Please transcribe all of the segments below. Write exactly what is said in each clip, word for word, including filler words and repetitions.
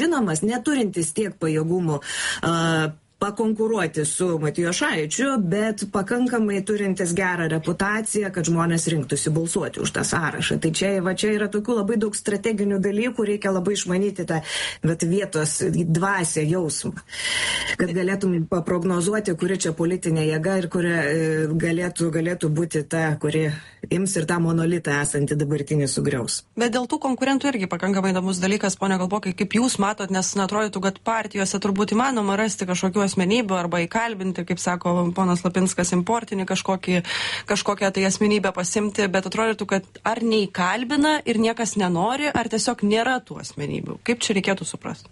žinomas, neturintis tiek pajėgumų uh, pakonkuruoti su Matijošaičiu, bet pakankamai turintis gerą reputaciją, kad žmonės rinktųsi balsuoti už tą sąrašą. Tai čia, va, čia yra tokių labai daug strateginių dalykų, reikia labai išmanyti tą bet vietos dvasią, jausmą, kad galėtum paprognozuoti, kuri čia politinė jėga ir kuri galėtų, galėtų būti ta, kuri ims ir tą monolitą esantį dabartinį sugriaus. Bet dėl tų konkurentų irgi pakankamai įdomus dalykas, ponia Kalpokai, kaip jūs matot, nes atrodytų, kad partijose turbūt įmanoma rasti kažkokių asmenybių arba įkalbinti, kaip sako ponas Lapinskas, importinį kažkokį, kažkokią tai asmenybę pasimti, bet atrodytų, kad ar neįkalbina ir niekas nenori, ar tiesiog nėra tų asmenybių. Kaip čia reikėtų suprasti?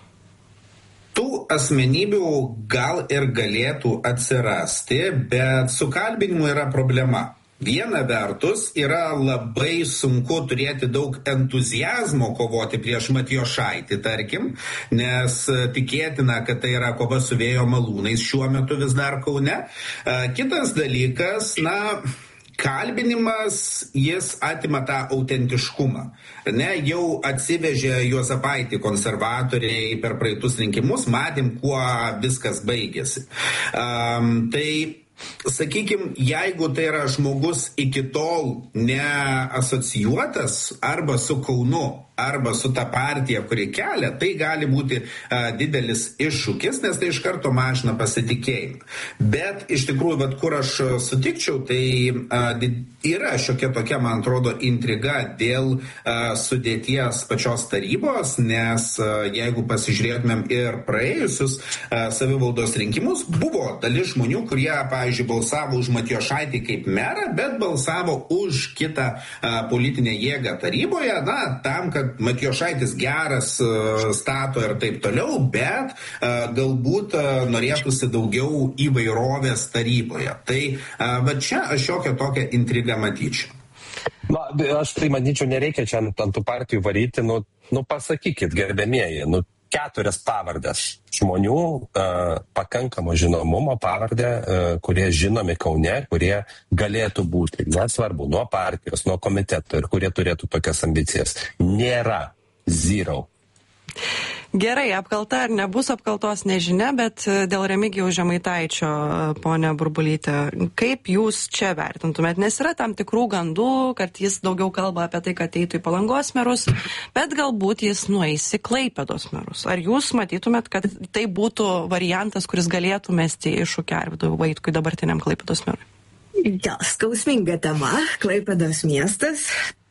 Tų asmenybių gal ir galėtų atsirasti, bet su kalbinimu yra problema. Viena vertus yra labai sunku turėti daug entuziazmo kovoti prieš Matijošaitį, tarkim, nes tikėtina, kad tai yra kova su vėjo malūnais šiuo metu vis dar Kaune. Kitas dalykas, na, kalbinimas, jis atima tą autentiškumą. Ne, jau atsivežė Juozapaitį konservatoriai per praeitus rinkimus, matėm, kuo viskas baigėsi. Um, tai Sakykime, jeigu tai yra žmogus iki tol neasocijuotas arba su Kaunu, arba su ta partija, kuri kelia, tai gali būti a, didelis iššūkis, nes tai iš karto mažina pasitikėjimą. Bet iš tikrųjų, bet kur aš sutikčiau, tai a, yra šiokia tokia, man atrodo, intriga dėl a, sudėties pačios tarybos, nes a, jeigu pasižiūrėtumėm ir praėjusius a, savivaldos rinkimus, buvo dalis žmonių, kurie, pavyzdžiui, balsavo už Matijošaitį kaip merą, bet balsavo už kitą a, politinę jėgą taryboje, na, tam, kad Matijošaitis geras, stato ir taip toliau, bet galbūt norėtųsi daugiau įvairovės taryboje. Tai va čia aš jokią tokią intrigą matyčiau. Na, aš tai manyčiau, nereikia čia ant, ant tų partijų varyti, nu, nu pasakykit, gerbėmieji, nu, keturias pavardės žmonių, uh, pakankamo žinomumo pavardę, uh, kurie žinomi Kaune, kurie galėtų būti, nesvarbu, nuo partijos, nuo komiteto ir kurie turėtų tokias ambicijas. Nėra. Zero. Gerai, apkalta ar nebus apkaltos nežinia, bet dėl Remigijaus Žemaitaičio, ponia Burbulyte, kaip jūs čia vertintumėt? Nes yra tam tikrų gandų, kad jis daugiau kalba apie tai, kad eitų į Palangos merus, bet galbūt jis nueis į Klaipėdos merus. Ar jūs matytumėt, kad tai būtų variantas, kuris galėtų mesti iššūkį Arvydui Vaitkui, dabartiniam Klaipėdos merui? Ja, skausminga tema, Klaipėdos miestas.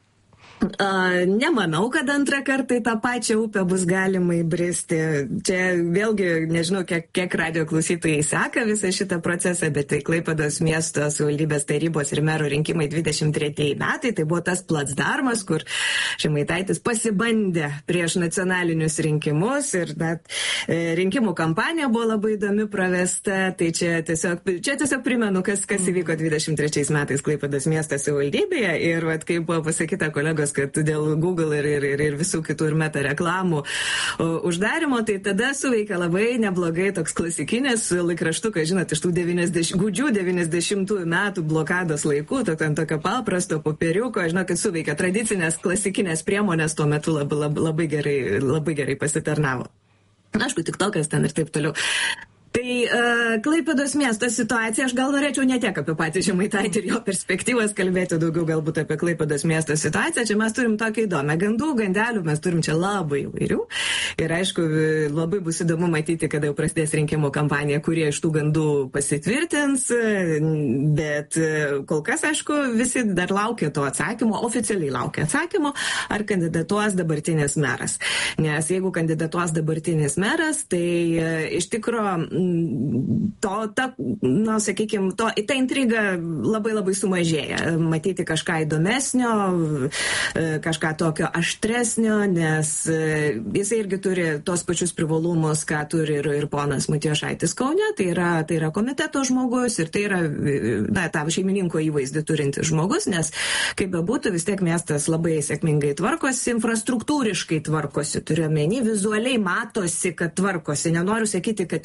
Uh, nemanau, kad antrą kartą į tą pačią upę bus galima įbristi. Čia vėlgi, nežinau, kiek, kiek radio klausytojai seka visą šitą procesą, bet tai Klaipėdos miesto savivaldybės tarybos ir mero rinkimai dvidešimt tretieji metai, tai buvo tas placdarmas, kur Žemaitaitis pasibandė prieš nacionalinius rinkimus ir net e, rinkimų kampanija buvo labai įdomi pravesta. Tai čia tiesiog, čia tiesiog primenu, kas, kas įvyko dvidešimt trečiais metais Klaipėdos miesto savivaldybėje ir vat, kaip buvo pasakyta kolegos, kad dėl Google ir, ir, ir, ir visų kitų ir meta reklamų o, uždarimo, tai tada suveikia labai neblogai toks klasikinis laikraštukas, žinot, iš tų devyniasdešimt, gūdžių devyniasdešimtųjų metų blokados laikų, to, ten tokio paprasto popieriuko, žinot, kad suveikia tradicinės klasikinės priemonės tuo metu labai, labai, labai, gerai, labai gerai pasitarnavo. Aišku, tik tokas ten ir taip toliau. Tai uh, Klaipėdos miesto situacija, aš gal norėčiau ne tiek apie patį Žemaitaitį ir jo perspektyvas kalbėti, daugiau galbūt apie Klaipėdos miesto situaciją. Čia mes turim tokią įdomią gandų, gandelių, mes turim čia labai įvairių. Ir aišku, labai bus įdomu matyti, kada jau prasidės rinkimų kampanija, kurie iš tų gandų pasitvirtins. Bet kol kas, aišku, visi dar laukia to atsakymo, oficialiai laukia atsakymo, ar kandidatuos dabartinis meras. Nes jeigu kandidatuos dabartinis meras, tai iš tikro to, ta, na, sakykime, to, ta intriga labai labai sumažėja. Matyti kažką įdomesnio, kažką tokio aštresnio, nes jisai irgi turi tos pačius privalumus, ką turi ir, ir ponas Matijošaitis Kaune, tai yra, tai yra komiteto žmogus ir tai yra, na, tą šeimininko įvaizdį turintis žmogus, nes kaip bebūtų, vis tiek miestas labai sėkmingai tvarkosi, infrastruktūriškai tvarkosi, turiu omeny, vizualiai matosi, kad tvarkosi. Nenoriu sakyti, kad tikrai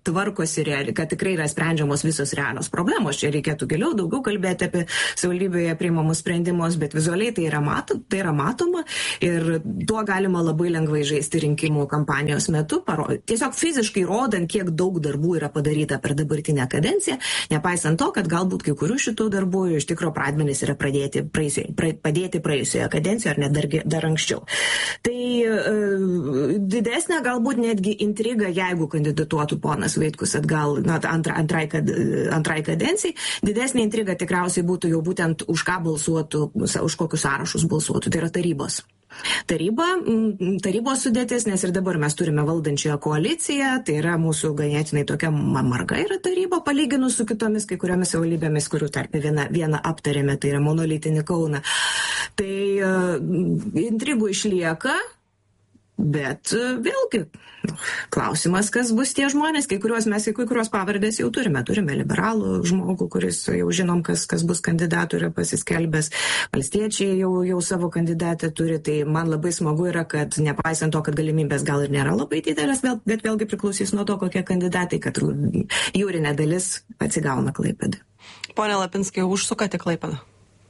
tvarkosi, kad tikrai yra sprendžiamos visos realios problemos. Čia reikėtų giliau daugiau kalbėti apie savivaldybėje priimamus sprendimus, bet vizualiai tai yra, mato, tai yra matoma ir tuo galima labai lengvai žaisti rinkimų kampanijos metu, paro, tiesiog fiziškai rodant, kiek daug darbų yra padaryta per dabartinę kadenciją, nepaisant to, kad galbūt kai kurių šitų darbų iš tikro pradmenys yra pradėti praėjusioje, pra, padėti praėjusioje kadencijoje ar net dar, dar anksčiau. Tai e, didesnė galbūt netgi intriga, jeigu kandidatuotų ponas Vaitkus atgal na, antra, antrai, kad, antrai kadencijai, didesnė intriga tikriausiai būtų jau būtent už ką balsuotų, už kokius sąrašus balsuotų, tai yra tarybos. Taryba, tarybos sudėtis, nes ir dabar mes turime valdančiąją koaliciją, tai yra mūsų ganėtinai tokia marga yra taryba, palyginus su kitomis kai kuriomis savivaldybėmis, kurių tarp vieną, vieną aptarėme, tai yra monolitinį Kauną. Tai uh, intrigų išlieka, bet uh, vėlgi klausimas, kas bus tie žmonės, kai kuriuos mes į kai kurios pavardės jau turime. Turime liberalų žmogų, kuris jau žinom, kas, kas bus kandidatų, yra pasiskelbęs. Valstiečiai jau, jau savo kandidatę turi, tai man labai smagu yra, kad nepaisant to, kad galimybės gal ir nėra labai didelės, bet vėlgi priklausys nuo to, kokie kandidatai, kad jūrinė dalis atsigauna Klaipėdą. Pone Lapinskai, užsukate Klaipėdą?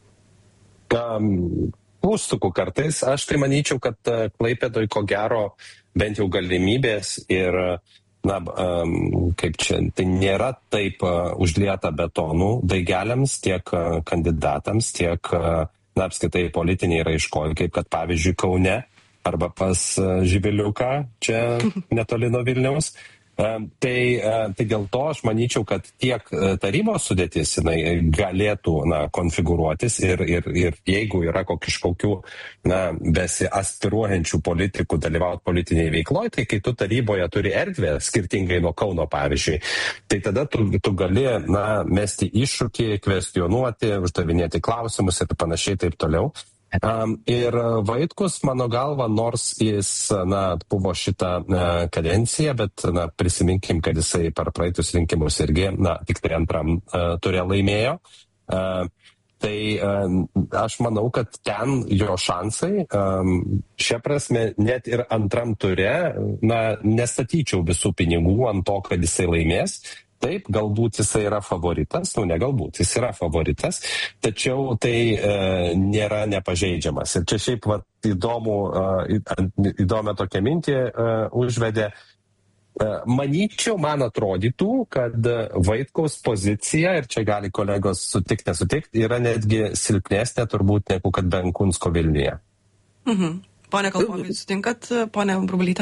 Um, užsuku kartais. Aš tai manyčiau, kad Klaipėdoj ko gero bent jau galimybės ir, na, um, kaip čia, tai nėra taip uh, užlieta betonų daigeliams tiek uh, kandidatams, tiek, uh, na, apskaitai politiniai raiškoj, kaip kad pavyzdžiui Kaune arba pas uh, Živiliuką, čia netoli nuo Vilniaus. Uh, tai, uh, tai dėl to aš manyčiau, kad tiek uh, tarybos sudėtis jinai galėtų na, konfigūruotis ir, ir, ir jeigu yra kažkokių na, besiaspiruojančių politikų dalyvauti politiniai veikloje, tai kai tu taryboje turi erdvę, skirtingai nuo Kauno pavyzdžiui, tai tada tu, tu gali na, mesti iššūkį, kvestionuoti, uždavinėti klausimus ir panašiai taip toliau. Um, ir Vaitkus, mano galva, nors jis na, buvo šitą na, kadenciją, bet na, prisiminkim, kad jisai per praeitus rinkimus irgi na, tik tai antram uh, turė laimėjo. Uh, tai uh, aš manau, kad ten jo šansai, um, šia prasme, net ir antram turė, na, nestatyčiau visų pinigų ant to, kad jisai laimės. Taip, galbūt jisai yra favoritas, nu ne galbūt, jis yra favoritas, tačiau tai e, nėra nepažeidžiamas. Ir čia šiaip va, įdomu, e, įdomią tokią mintį e, užvedė. E, manyčiau, man atrodytų, kad Vaitkaus pozicija, ir čia gali kolegos sutikti, nesutikti, yra netgi silpnesnė turbūt negu kad Benkunsko Vilniuje. Mhm. Pone Kalpokai, sutinkat, pone Burbulyte?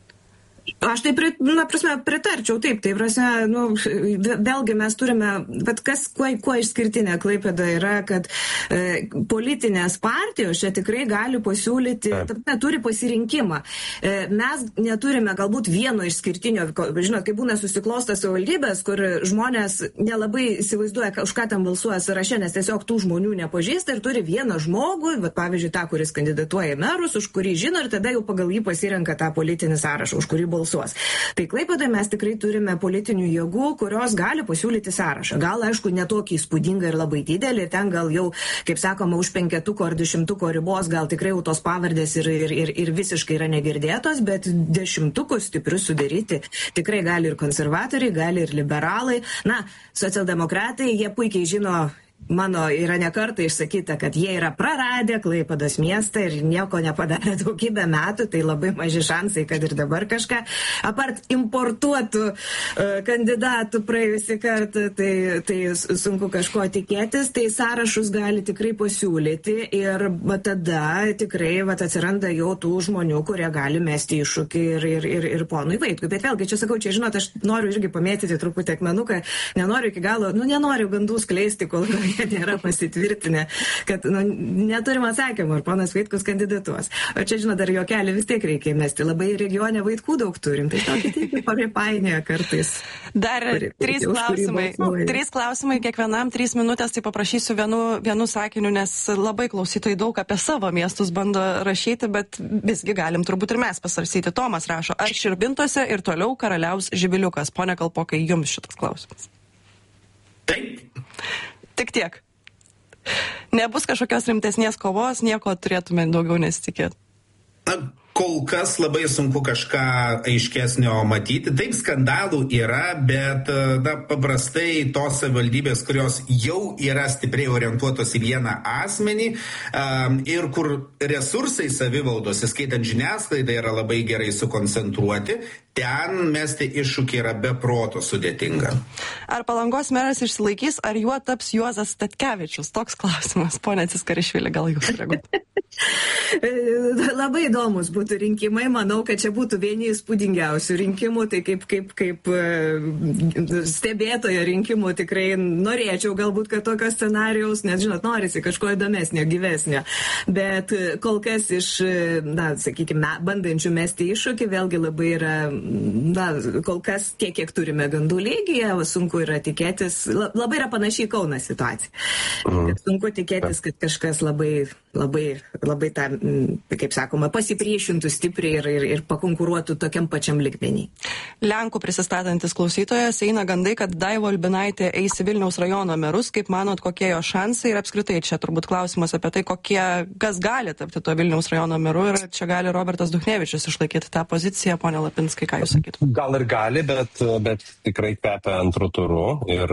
Aš tai, na, prasme, pritarčiau, taip, tai prasme, nu, vėlgi mes turime, bet kas, kuo, kuo išskirtinė Klaipėda yra, kad e, politinės partijos čia tikrai gali pasiūlyti, ta, turi pasirinkimą. E, mes neturime galbūt vieno išskirtinio, žinot, kai būna susiklostas savivaldybės, kur žmonės nelabai įsivaizduoja, už ką tam balsuoja sąraše, nes tiesiog tų žmonių nepažįsta ir turi vieną žmogų, bet pavyzdžiui, tą, kuris kandidatuoja į merus, už kurį žino ir tada jau pagal jį pasirenka tą politinį sąrašą, už kurį balsuoja. Balsuos. Tai Klaipėdoje mes tikrai turime politinių jėgų, kurios gali pasiūlyti sąrašą. Gal, aišku, netokį įspūdingą ir labai didelį, ten gal jau, kaip sakoma, už penketuko ar dešimtuko ribos, gal tikrai jau tos pavardės ir, ir, ir, ir visiškai yra negirdėtos, bet dešimtukus stiprius sudaryti tikrai gali ir konservatoriai, gali ir liberalai. Na, socialdemokratai, jie puikiai žino, mano yra nekartą išsakyta, kad jie yra praradę Klaipėdos miestą ir nieko nepadarė daugybę metų, tai labai maži šansai, kad ir dabar kažką, apart importuotų uh, kandidatų praėjusį kartą, tai, tai sunku kažko tikėtis, tai sąrašus gali tikrai pasiūlyti ir va, tada tikrai va, atsiranda jau tų žmonių, kurie gali mesti iššūkį ir, ir, ir, ir ponui Vaitkui. Bet vėlgi, čia sakau, čia žinot, aš noriu irgi pamėtyti truputį akmenuką, nenoriu iki galo, nu nenoriu gandų skleisti, kol jie nėra pasitvirtinę, kad nu, neturim atsakymų, ar ponas Vaitkus kandidatuos. O čia, žinot, dar jokelį vis tiek reikia mesti. Labai regione Vaitkų daug turim, tai tokį taip papripainioja kartais. Dar kuri, trys klausimai. Trys klausimai kiekvienam, trys minutės, tai paprašysiu vienu, vienu sakiniu, nes labai klausytojai daug apie savo miestus bando rašyti, bet visgi galim turbūt ir mes pasvarsyti. Tomas rašo, ar Širvintose ir toliau karaliaus Živiliukas? Pone Kalpokai, jums šitas klausimas. Taip. Tik tiek. Nebus kažkokios rimtesnės kovos, nieko turėtume daugiau nesitikėti. Na, kol kas labai sunku kažką aiškesnio matyti. Taip, skandalų yra, bet na, paprastai tos savivaldybės, kurios jau yra stipriai orientuotos į vieną asmenį um, ir kur resursai savivaldos, įskaitant žiniasklaidą, yra labai gerai sukoncentruoti, ten mesti iššūkį yra be proto sudėtinga. Ar Palangos meras išsilaikys, ar juo taps Juozas Statkevičius? Toks klausimas, ponia Ciskarišvili, gal jūs reaguotumėte? Labai įdomus būtų rinkimai, manau, kad čia būtų vieni įspūdingiausių rinkimų, tai kaip, kaip, kaip stebėtojo rinkimų tikrai norėčiau galbūt, kad tokio scenarijaus, nes žinot, norisi kažko įdomesnio, gyvesnio, bet kol kas iš, na, sakykime, bandančių mesti iššūkį, vėlgi labai yra, na, kol kas tiek, kiek turime gandų lygyje, sunku yra tikėtis, labai yra panašiai Kauno situacija. Mhm. Sunku tikėtis, kad kažkas labai, labai, labai tą, kaip sakoma, pasipriešintų stipriai ir, ir, ir pakonkuruotų tokiam pačiam lygmenį. Lenkų prisistatantis klausytojas, eina gandai, kad Daiva Ulbinaitė eis į Vilniaus rajono merus. Kaip manot, kokie jo šansai? Ir apskritai čia turbūt klausimas apie tai, kokie, kas gali tapti to Vilniaus rajono meru. Ir čia gali Robertas Duchnevičius išlaikyti tą poziciją. Pone Lapinskai, ką jūs sakytumėte? Gal ir gali, bet, bet tikrai kvepia antrų turų. Ir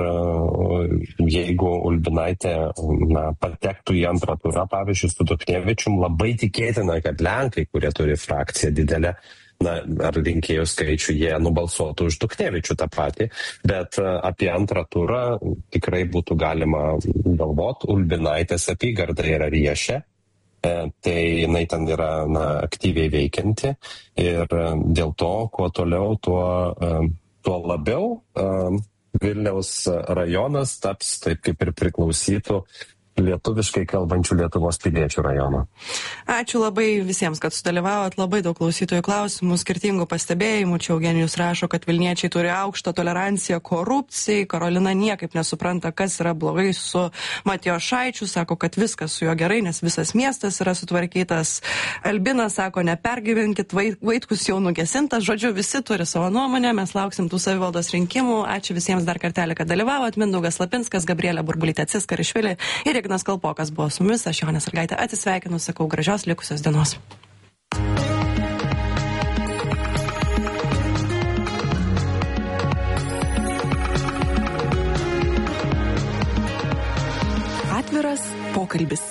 jeigu Ulbinaitė na, patektų į antrą turą, pavyzdžiui, su Duchnevičium, labai tikėtina, kad Lenkai, kurie turi frakciją didelę, na, ar rinkėjų skaičių, jie nubalsuotų už Duchnevičių tą patį, bet apie antrą turą tikrai būtų galima galvoti. Ulbinaitės apygarda yra Riešė, tai jinai ten yra na, aktyviai veikianti ir dėl to, kuo toliau, tuo, tuo labiau Vilniaus rajonas taps taip, kaip ir priklausytų lietuviškai kalbančių Lietuvos piliečių rajono. Ačiū labai visiems, kad sudalyvavot. Labai daug klausytojų klausimų, skirtingų pastebėjimų. Čia Eugenijus rašo, kad Vilniečiai turi aukštą toleranciją korupcijai. Karolina niekaip nesupranta, kas yra blogai su Matijošaičiu. Sako, kad viskas su juo gerai, nes visas miestas yra sutvarkytas. Albinas sako, nepergyvenkit, Vaitkus jau nugesintas. Žodžiu, visi turi savo nuomonę. Mes lauksim tų savivaldos rinkimų. Ačiū visiems dar kartelį, kad dalyvavot. Mindaugas Lapinskas, Gabrielė Burbulytė Ciskarišvili ir Ignas Kalpokas buvo su mumis, aš Jonė Sąlygaitė atsisveikinu, sakau gražios likusios dienos. Atviras pokalbis.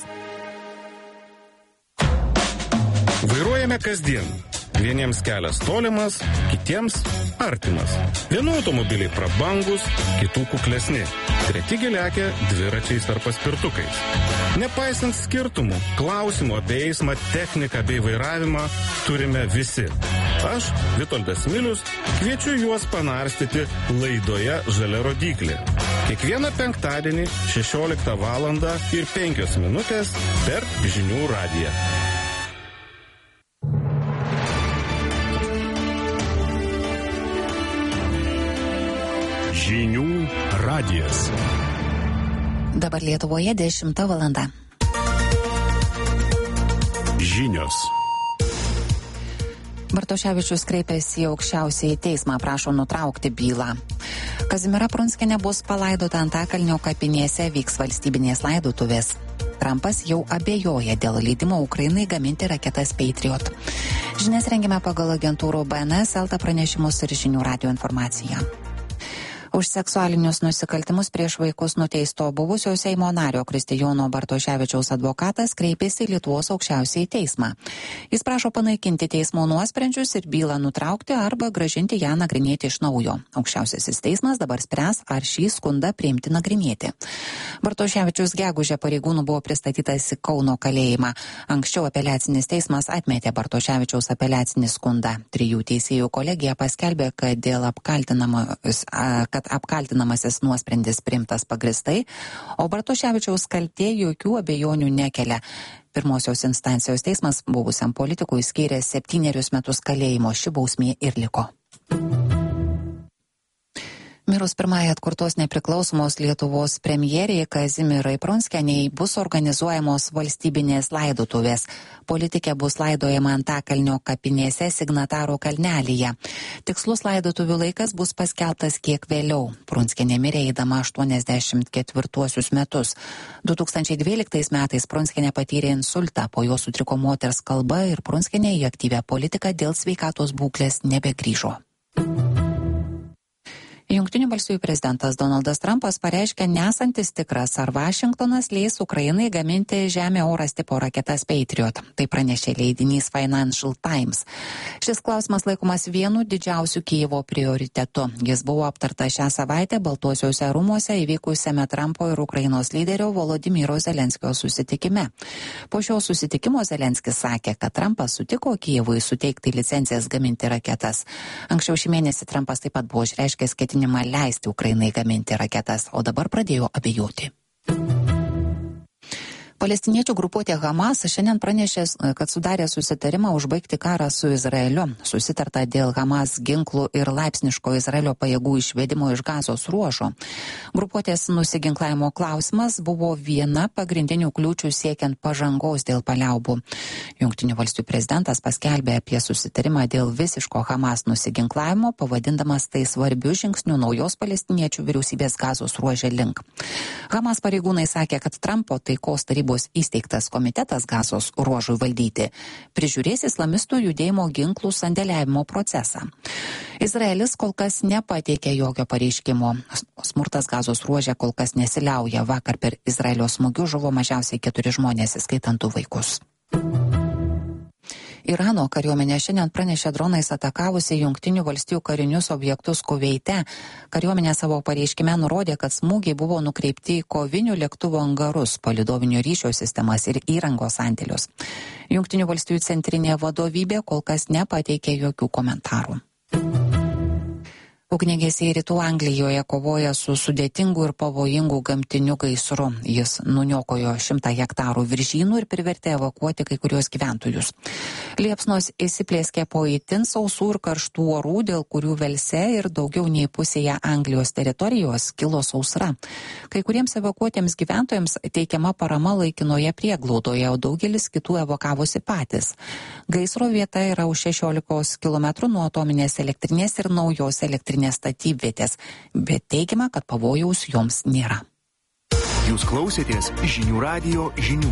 Vairuojame kasdien. Vieniems kelias tolimas, kitiems artimas. Vienų automobiliai prabangus, kitų kuklesni. Treti lekia dviračiais ar paspirtukais. Nepaisant skirtumų, klausimų apie eismą, techniką bei vairavimą turime visi. Aš, Vitoldas Milius, kviečiu juos panarstyti laidoje Žalia rodyklė. Kiekvieną penktadienį šešioliktą valandą ir penkios minutės per Žinių radiją. Žinių radijas. Dabar Lietuvoje dešimta valanda. Žinios. Bartoševičius kreipėsi į aukščiausiąjį teismą, prašo nutraukti bylą. Kazimiera Prunskienė bus palaidota Antakalnio kapinėse, vyks valstybinės laidotuvės. Trumpas jau abejoja dėl leidimo Ukrainai gaminti raketas Patriot. Žinias rengime pagal agentūrų B N S, Elta pranešimus ir Žinių radijo informaciją. Už seksualinius nusikaltimus prieš vaikus nuteisto buvusio Seimo nario Kristijono Bartoševičiaus advokatas kreipėsi į Lietuvos aukščiausiąjį teismą. Jis prašo panaikinti teismo nuosprendžius ir bylą nutraukti arba grąžinti ją nagrinėti iš naujo. Aukščiausiasis teismas dabar spręs, ar šį skundą priimti nagrinėti. Bartoševičius gegužę pareigūnų buvo pristatytas į Kauno kalėjimą. Anksčiau apeliacinis teismas atmetė Bartoševičiaus apeliacinį skundą. Trijų teisėjų kolegija paskelbė, kad dėl apkaltinamos, kad apkaltinamasis nuosprendis priimtas pagristai, o Bartoševičiaus kaltė jokių abejonių nekelia. Pirmosios instancijos teismas buvusiam politikui skyrė septynerius metus kalėjimo, ši bausmė ir liko. Mirus pirmąją atkurtos nepriklausomos Lietuvos premjeriai Kazimierai Prunskienei bus organizuojamos valstybinės laidotuvės. Politikė bus laidojama Antakalnio kapinėse Signatarų kalnelyje. Tikslus laidotuvių laikas bus paskelbtas kiek vėliau. Prunskienė mirė eidama aštuoniasdešimt ketvirtuosius metus. du tūkstančiai dvyliktais metais Prunskienė patyrė insultą, po jo sutriko moters kalba ir Prunskienė į aktyvią politiką dėl sveikatos būklės nebegrįžo. Jungtinių valstijų prezidentas Donaldas Trumpas pareiškė nesantis tikras, ar Vašingtonas leis Ukrainai gaminti žemė-oras tipo raketas Patriot. Tai pranešė leidinys Financial Times. Šis klausimas laikomas vienu didžiausių Kijevo prioritetu. Jis buvo aptartas šią savaitę Baltuosiuose rūmuose įvykusiame Trumpo ir Ukrainos lyderio Volodymyro Zelenskio susitikime. Po šio susitikimo Zelenskis sakė, kad Trumpas sutiko Kijevui suteikti licencijas gaminti raketas. Anksčiau šį mėnesį Trumpas taip pat buvo išreiškęs ketinimą leisti Ukrainai gaminti raketas, o dabar pradėjo abejoti. Palestiniečių grupuotė Hamas šiandien pranešė, kad sudarė susitarimą užbaigti karą su Izraeliu. Susitarta dėl Hamas ginklų ir laipsniško Izraelio pajėgų išvedimo iš Gazos ruožo. Grupuotės nusiginklavimo klausimas buvo viena pagrindinių kliūčių siekiant pažangos dėl paliaubų. Jungtinių valstijų prezidentas paskelbė apie susitarimą dėl visiško Hamas nusiginklavimo, pavadindamas tai svarbiu žingsniu naujos palestiniečių vyriausybės Gazos ruože link. Hamas pareigūnai sakė, kad Trumpo taikos tarybos įsteigtas komitetas Gazos ruožui valdyti prižiūrės islamistų judėjimo ginklų sandėliavimo procesą. Izraelis kol kas nepateikė jokio pareiškimo. Smurtas Gazos ruože kol kas nesiliauja. Vakar per Izraelio smūgius žuvo mažiausiai keturi žmonės, įskaitant du vaikus. Irano kariuomenė šiandien pranešė dronais atakavusi Jungtinių valstijų karinius objektus Kuveite. Kariuomenė savo pareiškime nurodė, kad smūgiai buvo nukreipti į kovinių lėktuvų angarus, palydovinio ryšio sistemas ir įrangos sandėlius. Jungtinių valstijų centrinė vadovybė kol kas nepateikė jokių komentarų. Ugniagesiai Rytų Anglijoje kovoja su sudėtingu ir pavojingu gamtiniu gaisru. Jis nuniokojo šimtą hektarų viržynų ir privertė evakuoti kai kurios gyventojus. Liepsnos įsiplėskė po itin sausų ir karštų orų, dėl kurių Velse ir daugiau nei pusėje Anglijos teritorijos kilo sausra. Kai kuriems evakuotiems gyventojams teikiama parama laikinoje prieglaudoje, o daugelis kitų evakavosi patys. Gaisro vieta yra už šešiolikos kilometrų nuo atominės elektrinės ir naujos elektrinės statybvietės, bet teigiama, kad pavojaus joms nėra. Jūs klausėtės žinių radijo žinių.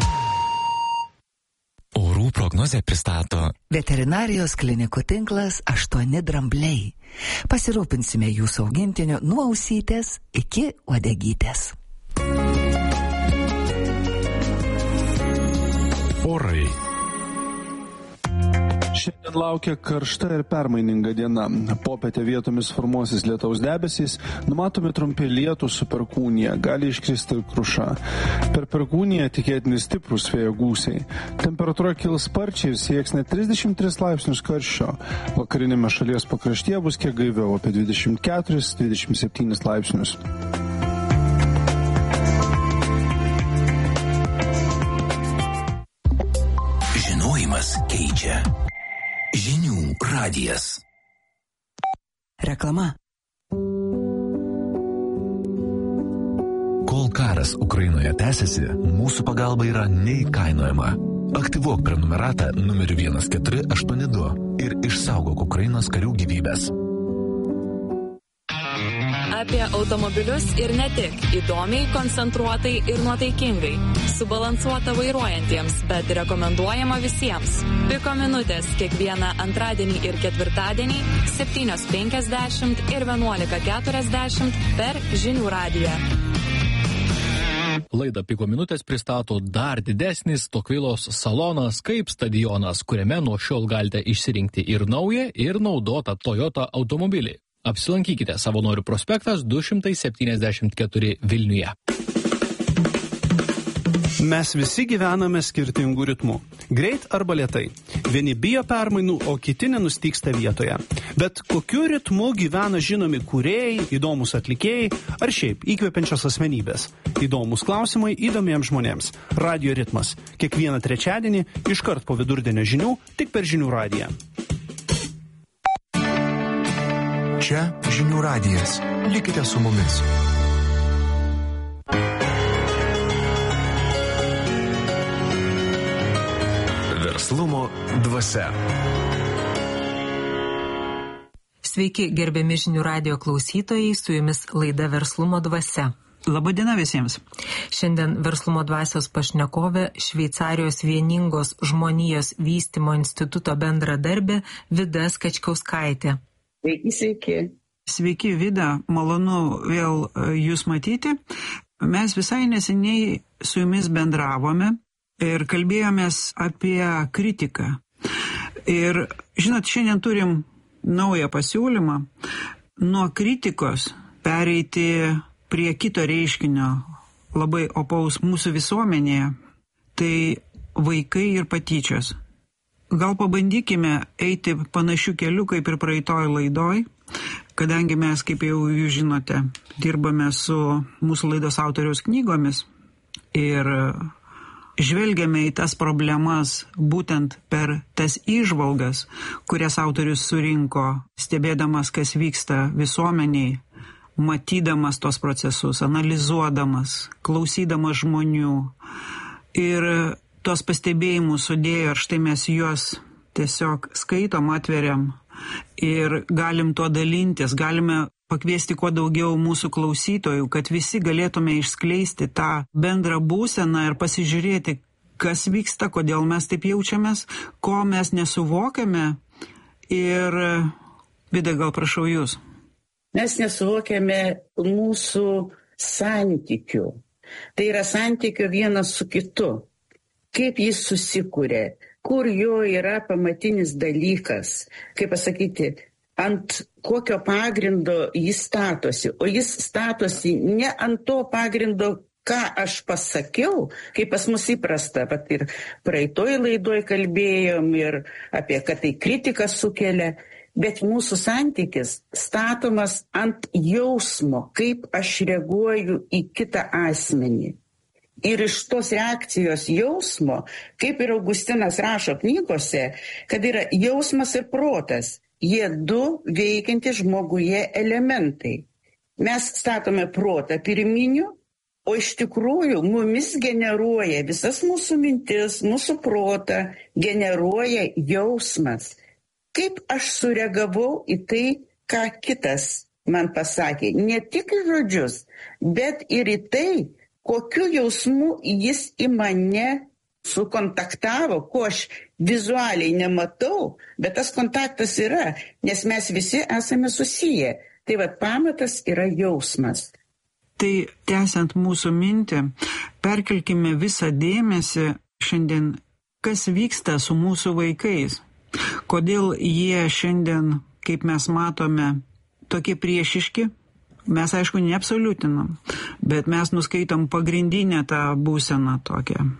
Orų prognozę pristato veterinarijos klinikų tinklas aštuoni drambliai. Pasirūpinsime jūsų augintiniu nuo ausytės iki uodegytės. Orai. Šiandien laukia karšta ir permaininga diena. Popietę vietomis formuosis lietaus debesys, numatomi trumpi lietūs su perkūnija, gali iškristi ir kruša. Per perkūniją tikėtini stiprūs vėjo gūsiai. Temperatūra kils sparčiai ir sieks net trisdešimt tris laipsnius karščio. Vakarinėme šalies pakraštyje bus kiek gaiviau, apie dvidešimt keturis dvidešimt septynis laipsnius. Žinojimas keičia. Žinių radijas. Reklama. Kol karas Ukrainoje tęsiasi, mūsų pagalba yra neįkainojama. Aktyvuok prenumeratą numeriu vienas keturi aštuoni du ir išsaugok Ukrainos karių gyvybės. Apie automobilius ir ne tik. Įdomiai, koncentruotai ir nuotaikingai. Subalansuota vairuojantiems, bet rekomenduojama visiems. Piko minutės kiekvieną antradienį ir ketvirtadienį septynios penkiasdešimt ir vienuolika keturiasdešimt per žinių radiją. Laidą Piko minutės pristato dar didesnis Tokvilos salonas kaip stadionas, kuriame nuo šiol galite išsirinkti ir naują, ir naudotą Toyota automobilį. Apsilankykite Savanorių prospektas du šimtai septyniasdešimt keturi Vilniuje. Mes visi gyvename skirtingų ritmų. Greit arba lėtai. Vieni bijo permainų, o kiti nenustygsta vietoje. Bet kokiu ritmu gyvena žinomi kūrėjai, įdomus atlikėjai ar šiaip įkvepiančios asmenybės? Įdomus klausimai įdomiems žmonėms. Radio ritmas. Kiekvieną trečiadienį, iškart po vidurdienio žinių, tik per žinių radiją. Čia Žinių radijas. Likite su mumis. Verslumo dvasia. Sveiki, gerbiami Žinių radijo klausytojai, su jumis laida Verslumo dvasia. Labadiena visiems. Šiandien Verslumo dvasios pašnekovė Šveicarijos vieningos žmonijos vystymo instituto bendradarbė Vida Skačkauskaitė. Sveiki, sveiki. Sveiki, Vida, malonu vėl jūs matyti. Mes visai neseniai su jumis bendravome ir kalbėjomės apie kritiką. Ir, žinot, šiandien turim naują pasiūlymą nuo kritikos pereiti prie kito reiškinio, labai opaus mūsų visuomenėje, tai vaikai ir patyčios. Gal pabandykime eiti panašių kelių kaip ir praeitoj laidoj, kadangi mes, kaip jau jūs žinote, dirbame su mūsų laidos autoriaus knygomis ir žvelgiame į tas problemas būtent per tas įžvalgas, kurias autorius surinko, stebėdamas, kas vyksta visuomeniai, matydamas tos procesus, analizuodamas, klausydamas žmonių. Ir tos pastebėjimus sudėjo, ir štai mes juos tiesiog skaitom, atveriam ir galim tuo dalintis, galime pakviesti kuo daugiau mūsų klausytojų, kad visi galėtume išskleisti tą bendrą būseną ir pasižiūrėti, kas vyksta, kodėl mes taip jaučiamės, ko mes nesuvokiame. Ir, Vida, gal prašau jūs. Mes nesuvokiame mūsų santykių. Tai yra santykio vienas su kitu. Kaip jis susikūrė, kur jo yra pamatinis dalykas, kaip pasakyti, ant kokio pagrindo jis statosi, o jis statosi ne ant to pagrindo, ką aš pasakiau, kaip pas mus įprasta, bet ir praeitoj laidoj kalbėjom ir apie, kad tai kritika sukelia, bet mūsų santykis statomas ant jausmo, kaip aš reaguoju į kitą asmenį. Ir iš tos reakcijos jausmo, kaip ir Augustinas rašo knygose, kad yra jausmas ir protas. Jie du veikiantys žmoguje elementai. Mes statome protą pirminiu, o iš tikrųjų mumis generuoja visas mūsų mintis, mūsų protą generuoja jausmas. Kaip aš sureagavau į tai, ką kitas man pasakė. Ne tik į žodžius, bet ir į tai, kokiu jausmu jis į mane sukontaktavo, ko aš vizualiai nematau, bet tas kontaktas yra, nes mes visi esame susiję. Tai va, pamatas yra jausmas. Tai tęsiant mūsų mintį, perkelkime visą dėmesį šiandien, kas vyksta su mūsų vaikais. Kodėl jie šiandien, kaip mes matome, tokie priešiški. Mes, aišku, neabsoliutinam, bet mes nuskaitom pagrindinę tą būseną tokią.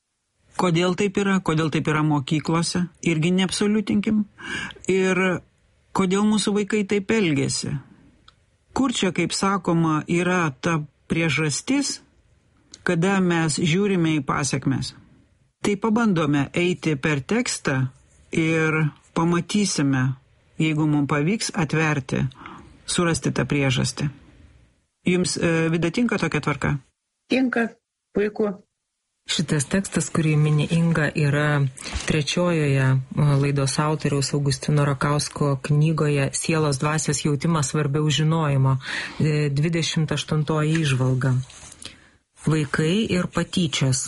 Kodėl taip yra, kodėl taip yra mokyklose, irgi neabsoliutinkim. Ir kodėl mūsų vaikai taip elgiasi. Kur čia, kaip sakoma, yra ta priežastis, kada mes žiūrime į pasekmes. Tai pabandome eiti per tekstą ir pamatysime, jeigu mums pavyks atverti, surasti tą priežastį. Jums, Vida, tinka tokia tvarka? Tinka, puiku. Šitas tekstas, kurį mini Inga, yra trečiojoje laidos autoriaus Augustino Rakausko knygoje Sielos dvasios jautimas svarbiau žinojimo, dvidešimt aštuntoji įžvalga. Vaikai ir patyčios.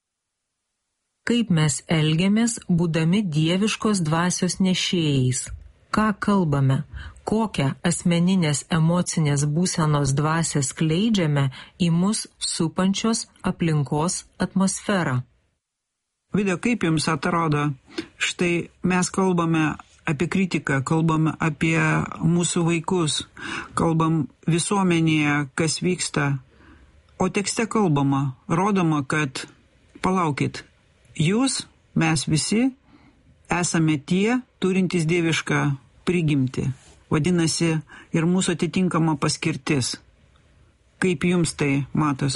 Kaip mes elgiamės, būdami dieviškos dvasios nešėjais? Ką kalbame? Kokią asmeninės emocinės būsenos dvasią skleidžiame į mus supančios aplinkos atmosferą? Vida, kaip jums atrodo, štai mes kalbame apie kritiką, kalbame apie mūsų vaikus, kalbam visuomenėje, kas vyksta, o tekste kalbama, rodoma, kad palaukit, jūs, mes visi esame tie, turintys dievišką prigimtį. Vadinasi, ir mūsų atitinkama paskirtis. Kaip jums tai matos?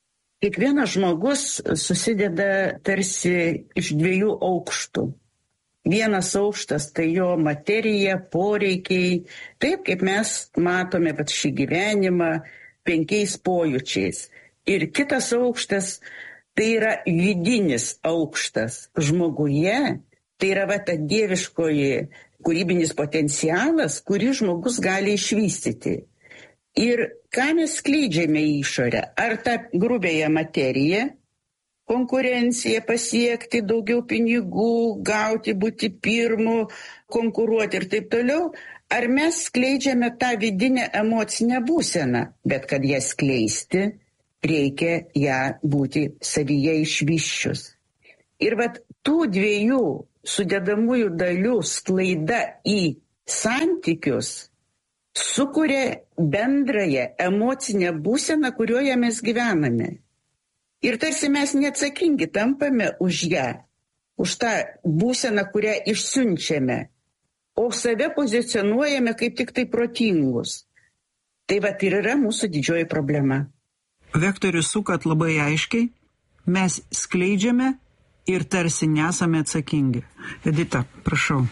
Kiekvienas žmogus susideda tarsi iš dviejų aukštų. Vienas aukštas tai jo materija, poreikiai, taip kaip mes matome pat šį gyvenimą penkiais pojūčiais. Ir kitas aukštas tai yra vidinis aukštas žmoguje, tai yra va ta dieviškoji kūrybinis potencialas, kurį žmogus gali išvystyti. Ir ką mes skleidžiame į išorę? Ar tą grubėją materiją, konkurenciją pasiekti, daugiau pinigų, gauti, būti pirmu, konkuruoti ir taip toliau, ar mes skleidžiame tą vidinę emocinę būseną, bet kad ją skleisti, reikia ją būti savyje išvyščius. Ir vat tų dviejų sudedamųjų dalių sklaida į santykius sukuria bendrąją emocinę būseną, kurioje mes gyvename. Ir tarsi mes neatsakingi tampame už ją, už tą būseną, kurią išsiunčiame, o save pozicionuojame kaip tik tai protingus. Tai vat ir yra mūsų didžioji problema. Vektorius sukat labai aiškiai, mes skleidžiame ir tarsi nesame atsakingi. Edita, prašau.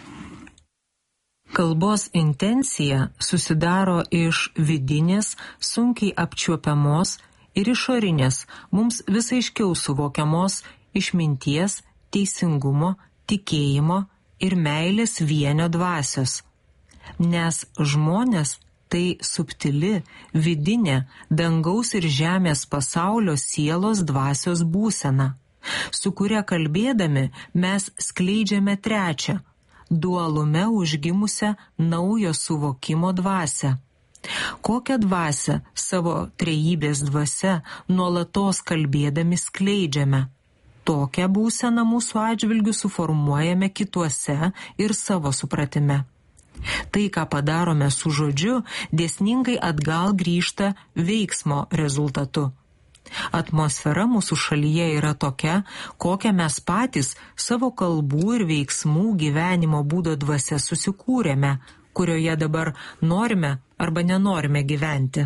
Kalbos intencija susidaro iš vidinės, sunkiai apčiuopiamos ir išorinės, mums vis aiškiau suvokiamos išminties, teisingumo, tikėjimo ir meilės vienio dvasios. Nes žmonės tai subtili, vidinė, dangaus ir žemės pasaulio sielos dvasios būsena, su kuria kalbėdami mes skleidžiame trečią, dualume užgimusią naujo suvokimo dvasią. Kokią dvasią savo trejybės dvasia nuolatos kalbėdami skleidžiame? Tokią būseną mūsų atžvilgių suformuojame kituose ir savo supratime. Tai, ką padarome su žodžiu, dėsningai atgal grįžta veiksmo rezultatu. Atmosfera mūsų šalyje yra tokia, kokią mes patys savo kalbų ir veiksmų gyvenimo būdo dvasia susikūrėme, kurioje dabar norime arba nenorime gyventi.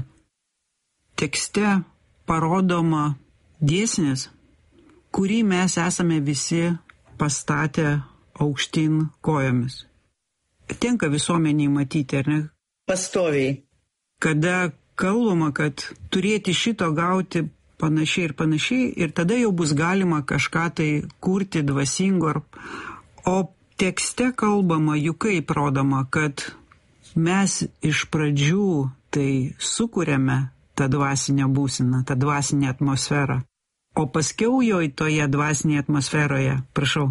Tekste parodoma dėsnis, kurį mes esame visi pastatę aukštyn kojomis. Tenka visuomeniai matyti, ar ne? Pastoviai. Kada kalbama, kad turėti šito gauti panašiai ir panašiai, ir tada jau bus galima kažką tai kurti dvasingo. O tekste kalbama, juk kaip rodoma, kad mes iš pradžių tai sukūrėme tą dvasinę būseną, tą dvasinę atmosferą. O paskiau jo į toje dvasinėje atmosferoje, prašau.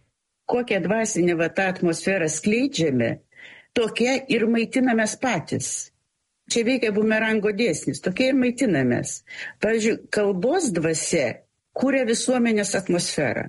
Kokią dvasinę va tą atmosferą skleidžiame, tokia ir maitinamės patys. Čia veikia bumerango dėsnis, tokia ir maitinamės. Pavyzdžiui, kalbos dvasia kūrė visuomenės atmosferą.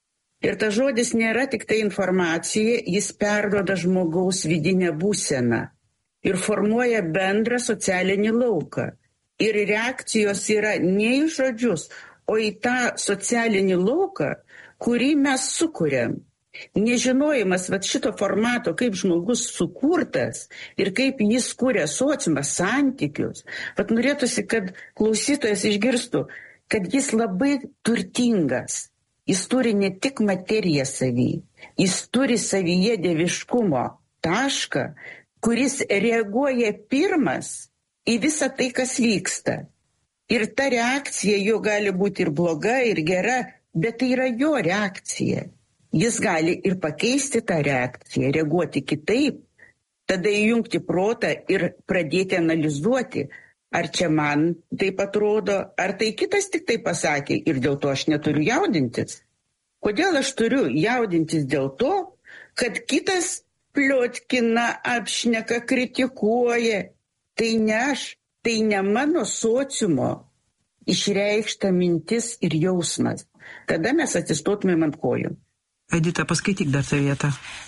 Ir ta žodis nėra tik tai informacija, jis perduoda žmogaus vidinę būseną ir formuoja bendrą socialinį lauką. Ir reakcijos yra ne į žodžius, o į tą socialinį lauką, kurį mes sukūrėm. Nežinojimas vat šito formato, kaip žmogus sukurtas ir kaip jis kūrė sociumą, santykius. Vat norėtųsi, kad klausytojas išgirstų, kad jis labai turtingas. Jis turi ne tik materiją savį, jis turi savyje dieviškumo tašką, kuris reaguoja pirmas į visą tai, kas vyksta. Ir ta reakcija jo gali būti ir bloga, ir gera, bet tai yra jo reakcija. Jis gali ir pakeisti tą reakciją, reaguoti kitaip, tada įjungti protą ir pradėti analizuoti, ar čia man taip atrodo, ar tai kitas tik tai pasakė ir dėl to aš neturiu jaudintis. Kodėl aš turiu jaudintis dėl to, kad kitas pliotkina, apšneka, kritikuoja? Tai ne aš, tai ne mano sociumo išreikšta mintis ir jausmas. Tada mes atsistotumėm ant kojų. Edita, paskaityk dar tą vietą.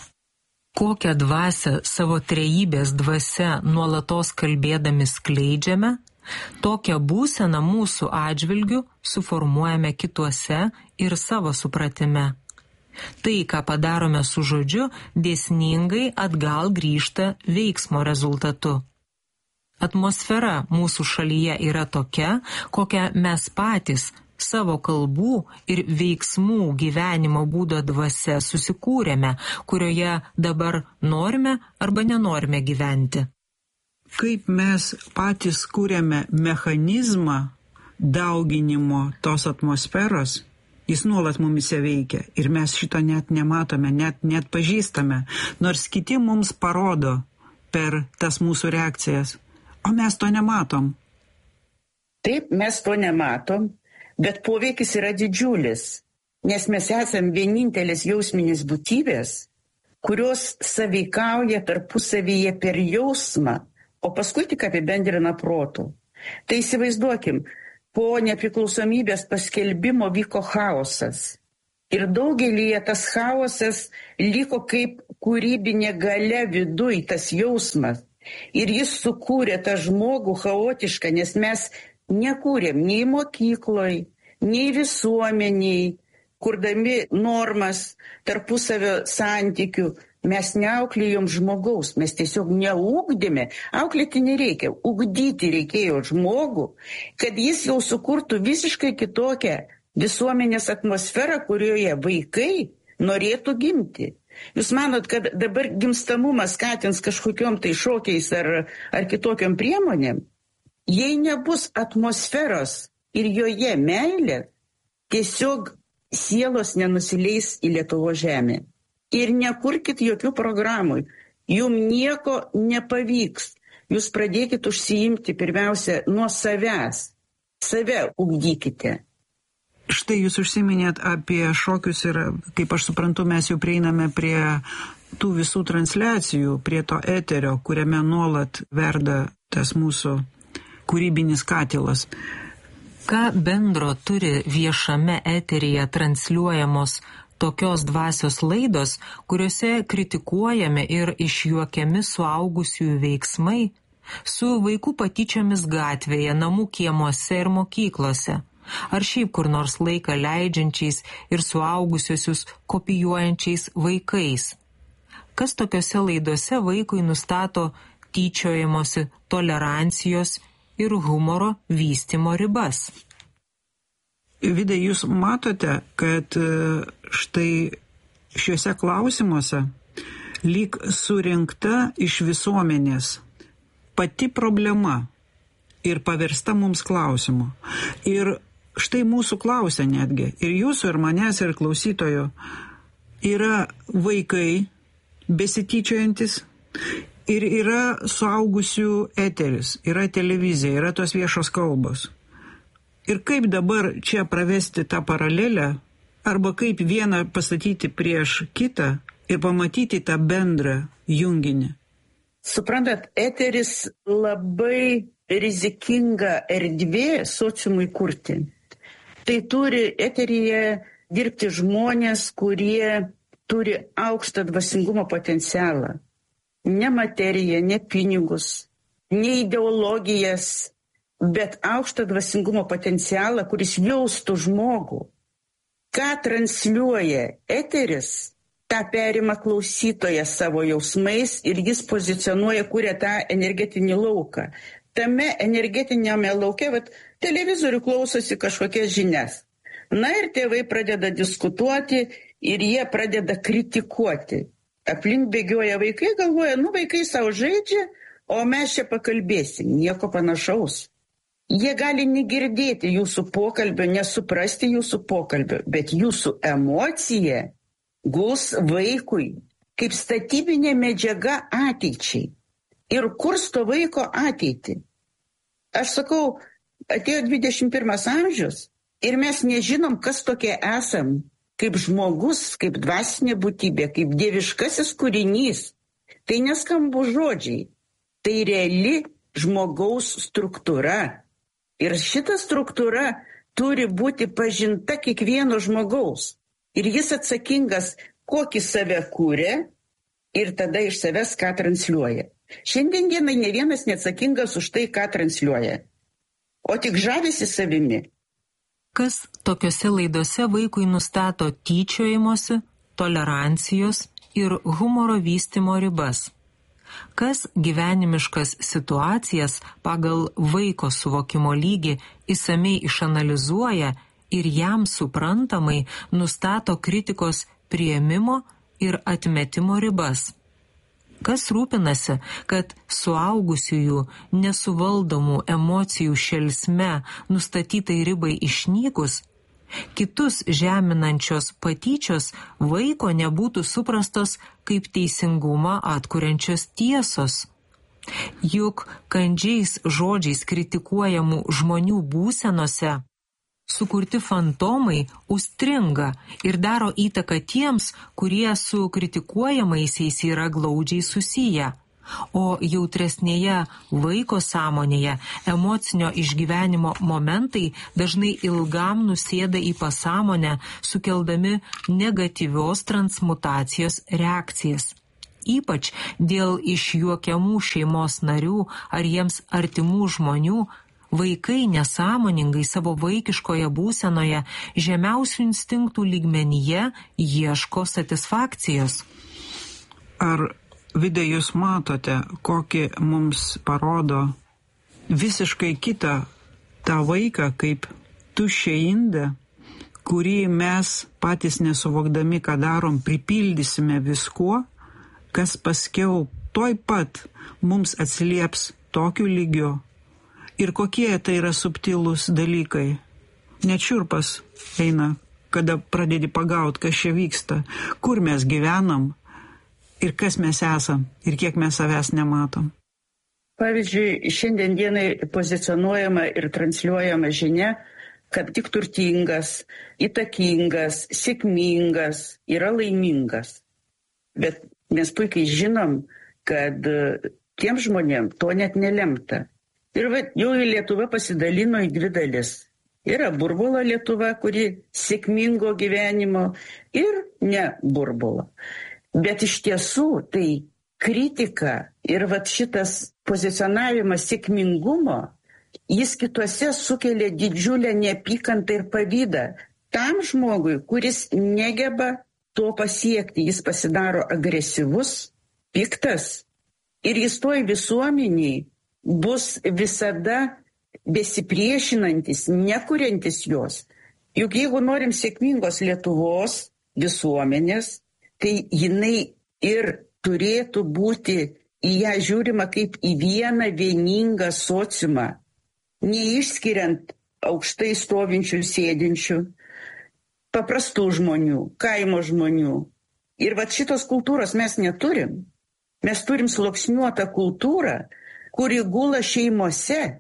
Kokią dvasią savo trejybės dvasia nuolatos kalbėdami skleidžiame, tokią būseną mūsų atžvilgių suformuojame kituose ir savo supratime. Tai, ką padarome su žodžiu, dėsningai atgal grįžta veiksmo rezultatu. Atmosfera mūsų šalyje yra tokia, kokią mes patys savo kalbų ir veiksmų gyvenimo būdo dvasia susikūrėme, kurioje dabar norime arba nenorime gyventi? Kaip mes patys kūrėme mechanizmą dauginimo tos atmosferos, jis nuolat mumise veikia ir mes šito net nematome, net, net pažįstame, nors kiti mums parodo per tas mūsų reakcijas, o mes to nematom. Taip, mes to nematom, bet poveikis yra didžiulis, nes mes esam vienintelis jausminis būtybės, kurios sąveikauja tarpusavyje per jausmą, o paskui tik apibendrina protų. Tai įsivaizduokim, po nepriklausomybės paskelbimo vyko chaosas. Ir daugelyje tas chaosas liko kaip kūrybinė galia viduj, tas jausmas. Ir jis sukūrė tą žmogų chaotišką, nes mes nekūrėm nei mokykloj, nei visuomeniai, kurdami normas tarpusavio santykių. Mes neauklėjom žmogaus, mes tiesiog neugdėme. Auklėti nereikia, ugdyti reikėjo žmogų, kad jis jau sukurtų visiškai kitokią visuomenės atmosferą, kurioje vaikai norėtų gimti. Jūs manot, kad dabar gimstamumas skatins kažkokiom tai šokiais ar, ar kitokiom priemonėm? Jei nebus atmosferos ir joje meilė, tiesiog sielos nenusileis į Lietuvos žemę. Ir nekurkit jokių programų. Jum nieko nepavyks. Jūs pradėkit užsiimti pirmiausia nuo savęs. Save ugdykite. Štai jūs užsiminėt apie šokius ir, kaip aš suprantu, mes jau prieiname prie tų visų transliacijų, prie to eterio, kuriame nuolat verda tas mūsų kūrybinis katilas. Ką bendro turi viešame eteryje transliuojamos tokios dvasios laidos, kuriuose kritikuojami ir išjuokiami suaugusiųjų veiksmai, su vaikų patyčiomis gatvėje, namų kiemuose ir mokyklose, ar šiaip kur nors laiką leidžiančiais ir suaugusiosius kopijuojančiais vaikais? Kas tokiose laidose vaikui nustato tyčiojimosi, tolerancijos ir humoro vystymo ribas? Vidai, jūs matote, kad štai šiuose klausimuose lyg surinkta iš visuomenės pati problema ir paversta mums klausimu. Ir štai mūsų klausia netgi, ir jūsų, ir manęs, ir klausytojų, yra vaikai besityčiojantis, ir yra suaugusių eteris, yra televizija, yra tos viešos kalbos. Ir kaip dabar čia pravesti tą paralelę, arba kaip vieną pastatyti prieš kitą ir pamatyti tą bendrą junginį? Suprantat, eteris labai rizikinga erdvė sociumui kurti. Tai turi eteryje dirbti žmonės, kurie turi aukštą dvasingumo potencialą. Ne materiją, ne pinigus, ne ideologijas, bet aukštą dvasingumo potencialą, kuris jaustų žmogų. Ką transliuoja eteris, tą perima klausytojas savo jausmais ir jis pozicionuoja, kuria tą energetinį lauką. Tame energetinėme lauke, vat, televizorių klausosi kažkokias žinias. Na ir tėvai pradeda diskutuoti ir jie pradeda kritikuoti. Aplink bėgioja vaikai, galvoja, nu vaikai savo žaidžia, o mes čia pakalbėsim, nieko panašaus. Jie gali negirdėti jūsų pokalbio, nesuprasti jūsų pokalbio, bet jūsų emocija guls vaikui kaip statybinė medžiaga ateičiai ir kursto vaiko ateitį. Aš sakau, atėjo dvidešimt pirmas amžius ir mes nežinom, kas tokie esam, kaip žmogus, kaip dvasinė būtybė, kaip dieviškasis kūrinys. Tai neskambų žodžiai, tai reali žmogaus struktūra. Ir šita struktūra turi būti pažinta kiekvieno žmogaus. Ir jis atsakingas, kokį save kūrė ir tada iš savęs ką transliuoja. Šiandien dienai ne vienas neatsakingas už tai, ką transliuoja, o tik žavisi savimi. Kas tokiose laidose vaikui nustato tyčiojimosi, tolerancijos ir humoro vystymo ribas? Kas gyvenimiškas situacijas pagal vaiko suvokimo lygį išsamei išanalizuoja ir jam suprantamai nustato kritikos priėmimo ir atmetimo ribas. Kas rūpinasi, kad suaugusiųjų nesuvaldomų emocijų šelsme nustatytai ribai išnykus, kitus žeminančios patyčios vaiko nebūtų suprastos kaip teisingumą atkuriančios tiesos. Juk kandžiais žodžiais kritikuojamų žmonių būsenose sukurti fantomai užstringa ir daro įtaką tiems, kurie su kritikuojamaisiais yra glaudžiai susiję, o jautresnėje vaiko sąmonėje emocinio išgyvenimo momentai dažnai ilgam nusėda į pasąmonę, sukeldami negatyvios transmutacijos reakcijas. Ypač dėl išjuokiamų šeimos narių ar jiems artimų žmonių, vaikai nesąmoningai savo vaikiškoje būsenoje žemiausių instinktų lygmenyje ieško satisfakcijos. Ar, Vida, jūs matote, kokį mums parodo visiškai kitą tą vaiką kaip tuščią indą, kurį mes patys nesuvokdami, ką darom, pripildysime viskuo, kas paskiau toj pat mums atsilieps tokiu lygiu. Ir kokie tai yra subtilūs dalykai. Net šiurpas eina, kada pradedi pagaut, kas čia vyksta, kur mes gyvenam ir kas mes esam ir kiek mes savęs nematom. Pavyzdžiui, šiandien dienai pozicionuojama ir transliuojama žinia, kad tik turtingas, įtakingas, sėkmingas yra laimingas. Bet mes puikiai žinom, kad tiem žmonėm to net nelemta. Ir va, jau Lietuva pasidalino į dvi dalis. Yra burbulo Lietuva, kuri sėkmingo gyvenimo, ir ne burbulo. Bet iš tiesų tai kritika ir va šitas pozicionavimas sėkmingumo, jis kituose sukelia didžiulę neapykantą ir pavydą. Tam žmogui, kuris negeba to pasiekti, jis pasidaro agresyvus, piktas ir jis toj visuomeniai bus visada besipriešinantis, nekuriantis jos. Juk jeigu norim sėkmingos Lietuvos visuomenės, tai jinai ir turėtų būti į ją žiūrima kaip į vieną vieningą sociumą, neišskiriant aukštai stovinčių, sėdinčių, paprastų žmonių, kaimo žmonių. Ir va šitos kultūros mes neturim. Mes turim sluoksniuotą kultūrą, kuri gula šeimose.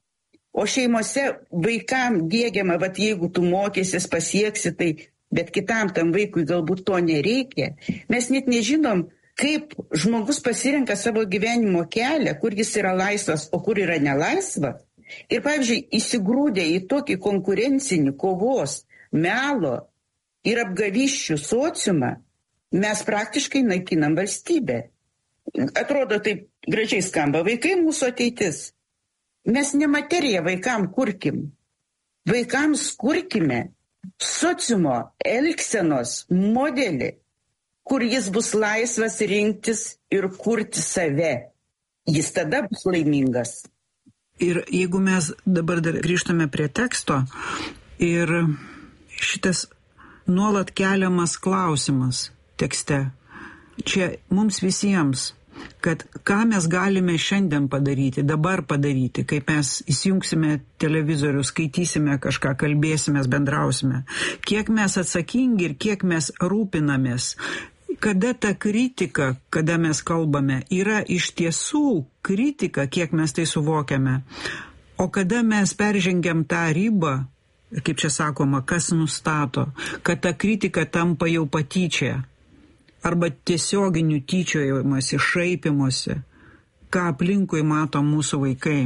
O šeimose vaikam diegiama, va jeigu tu mokysis, pasieksi, tai bet kitam tam vaikui galbūt to nereikia. Mes net nežinom, kaip žmogus pasirenka savo gyvenimo kelią, kur jis yra laisvas, o kur yra nelaisvas. Ir pavyzdžiui, įsigrūdę į tokį konkurencinį kovos, melo ir apgaviščių sociumą, mes praktiškai naikinam valstybę. Atrodo, taip gražiai skamba, vaikai mūsų ateitis. Mes ne materiją vaikam kurkim. Vaikams kurkime sociumo elgsenos modelį, kur jis bus laisvas rinktis ir kurti save. Jis tada bus laimingas. Ir jeigu mes dabar dar grįžtame prie teksto ir šitas nuolat keliamas klausimas tekste, čia mums visiems, kad ką mes galime šiandien padaryti, dabar padaryti, kaip mes įsijungsime televizorių, skaitysime kažką, kalbėsime, bendrausime, kiek mes atsakingi ir kiek mes rūpinamės. Kada ta kritika, kada mes kalbame, yra iš tiesų kritika, kiek mes tai suvokiame, o kada mes peržengiam tą ribą, kaip čia sakoma, kas nustato, kad ta kritika tampa jau patyčia, arba tiesioginių tyčiojimasi, šaipimosi, ką aplinkui mato mūsų vaikai.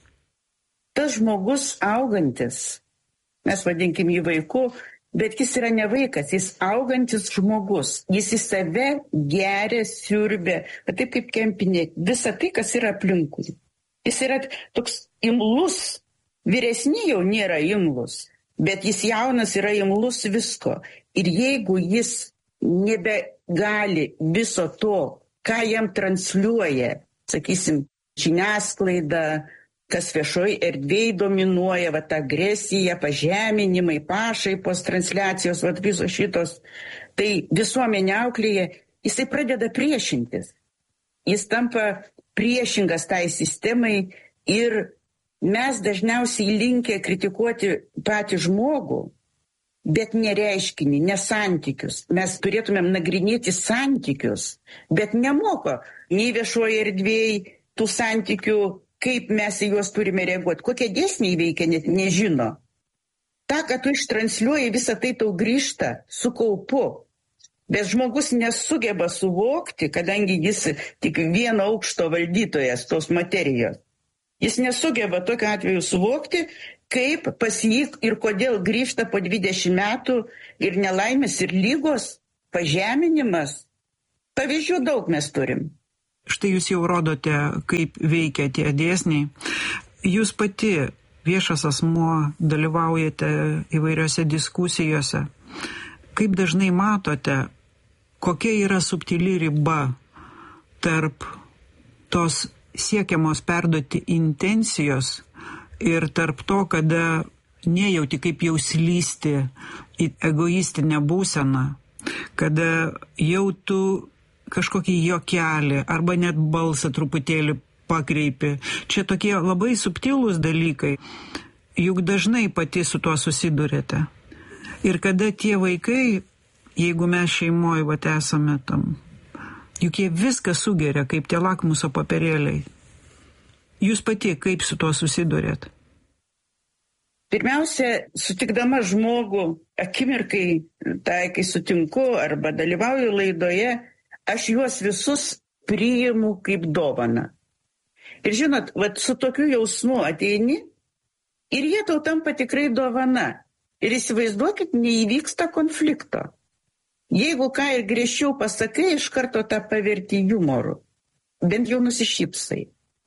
Tas žmogus augantis, mes vadinkim jį vaiku, bet jis yra ne vaikas, jis augantis žmogus. Jis į save geria, siurbia, taip kaip kempinė, visa tai, kas yra aplinkui. Jis yra toks imlus, vyresni jau nėra imlus, bet jis jaunas yra imlus visko. Ir jeigu jis nebegali viso to, ką jam transliuoja, sakysim, žiniasklaida, kas viešoji erdvėj dominuoja, va ta agresija, pažeminimai, pašaipos, transliacijos, va visos šitos, tai visuomenė auklėje, jisai pradeda priešintis. Jis tampa priešingas tai sistemai ir mes dažniausiai linkę kritikuoti patį žmogų, bet ne reiškinį, ne santykius. Mes turėtumėm nagrinėti santykius, bet nemoko nei viešoje erdvėj tų santykių, kaip mes į juos turime reaguoti, kokie dėsniai veikia, net nežino. Ta, kad tu ištransliuoji, visą tai tau grįžta su kaupu. Bet žmogus nesugeba suvokti, kadangi jis tik vieno aukšto valdytojas tos materijos. Jis nesugeba tokiu atveju suvokti, kaip pas jį ir kodėl grįžta po dvidešimt metų ir nelaimės, ir lygos, pažeminimas. Pavyzdžių daug mes turim. Štai jūs jau rodote, kaip veikia tie dėsniai. Jūs pati, viešas asmuo, dalyvaujate įvairiose diskusijose. Kaip dažnai matote, kokia yra subtili riba tarp tos siekiamos perduoti intencijos ir tarp to, kada nejauti kaip jau slysti į egoistinę būseną, kada jau tu kažkokį juokelį arba net balsą truputėlį pakreipi. Čia tokie labai subtilūs dalykai, juk dažnai pati su tuo susidurėte. Ir kada tie vaikai, jeigu mes šeimoje vat esame tam, juk jie viską sugeria kaip tie lakmuso papirėliai. Jūs pati kaip su tuo susidurėt? Pirmiausia, sutikdama žmogų, akimirkai, tai kai sutinku arba dalyvauju laidoje, aš juos visus priimu kaip dovaną. Ir žinot, vat su tokiu jausmu ateini ir jie tau tampa tikrai dovana. Ir įsivaizduokit, neįvyksta konflikto. Jeigu ką ir griežčiau pasakai, iš karto tą paverti jumoru. Bent jau nusišypsai.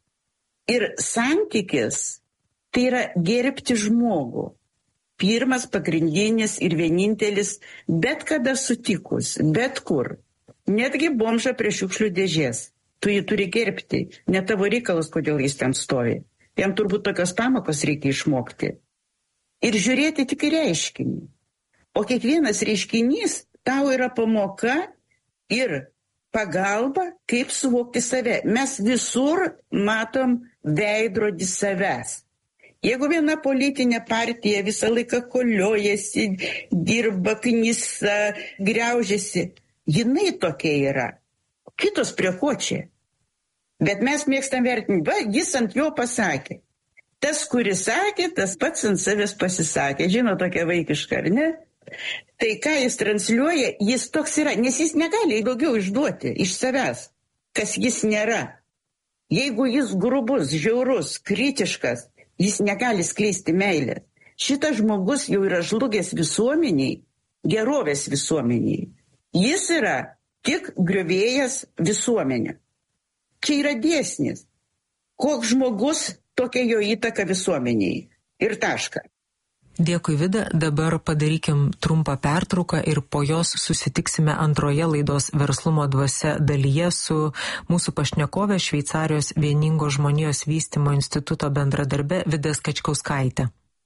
Ir santykis tai yra gerbti žmogų. Pirmas, pagrindinis ir vienintelis, bet kada sutikus, bet kur. Netgi bomžą prie šiukšlių dėžės. Tu jį turi gerbti. Ne tavo reikalas, kodėl jis ten stovi. Jam turbūt tokios pamokos reikia išmokti. Ir žiūrėti tik į reiškinį. O kiekvienas reiškinys tau yra pamoka ir pagalba, kaip suvokti save. Mes visur matom veidrodį savęs. Jeigu viena politinė partija visą laiką koliojasi, dirba, knisa, griaužiasi, jinai tokia yra. Kitos prie ko čia? Bet mes mėgstam vertinti, va, jis ant jo pasakė. Tas, kuris sakė, tas pats ant savęs pasisakė. Žino, tokia vaikiška, ar ne? Tai ką jis transliuoja, jis toks yra, nes jis negali daugiau išduoti iš savęs, kas jis nėra. Jeigu jis grubus, žiaurus, kritiškas, jis negali skleisti meilės. Šitas žmogus jau yra žlugęs visuomeniai, gerovės visuomeniai. Jis yra tik griovėjas visuomenė. Čia yra dėsnis. Koks žmogus, tokia jo įtaka visuomeniai. Ir taška. Dėkui, Vida. Dabar padarykim trumpą pertrauką ir po jos susitiksime antroje laidos Verslumo dvasia dalyje su mūsų pašnekovė Šveicarijos vieningo žmonijos vystymo instituto bendradarbe Vida Skačkauskaitė.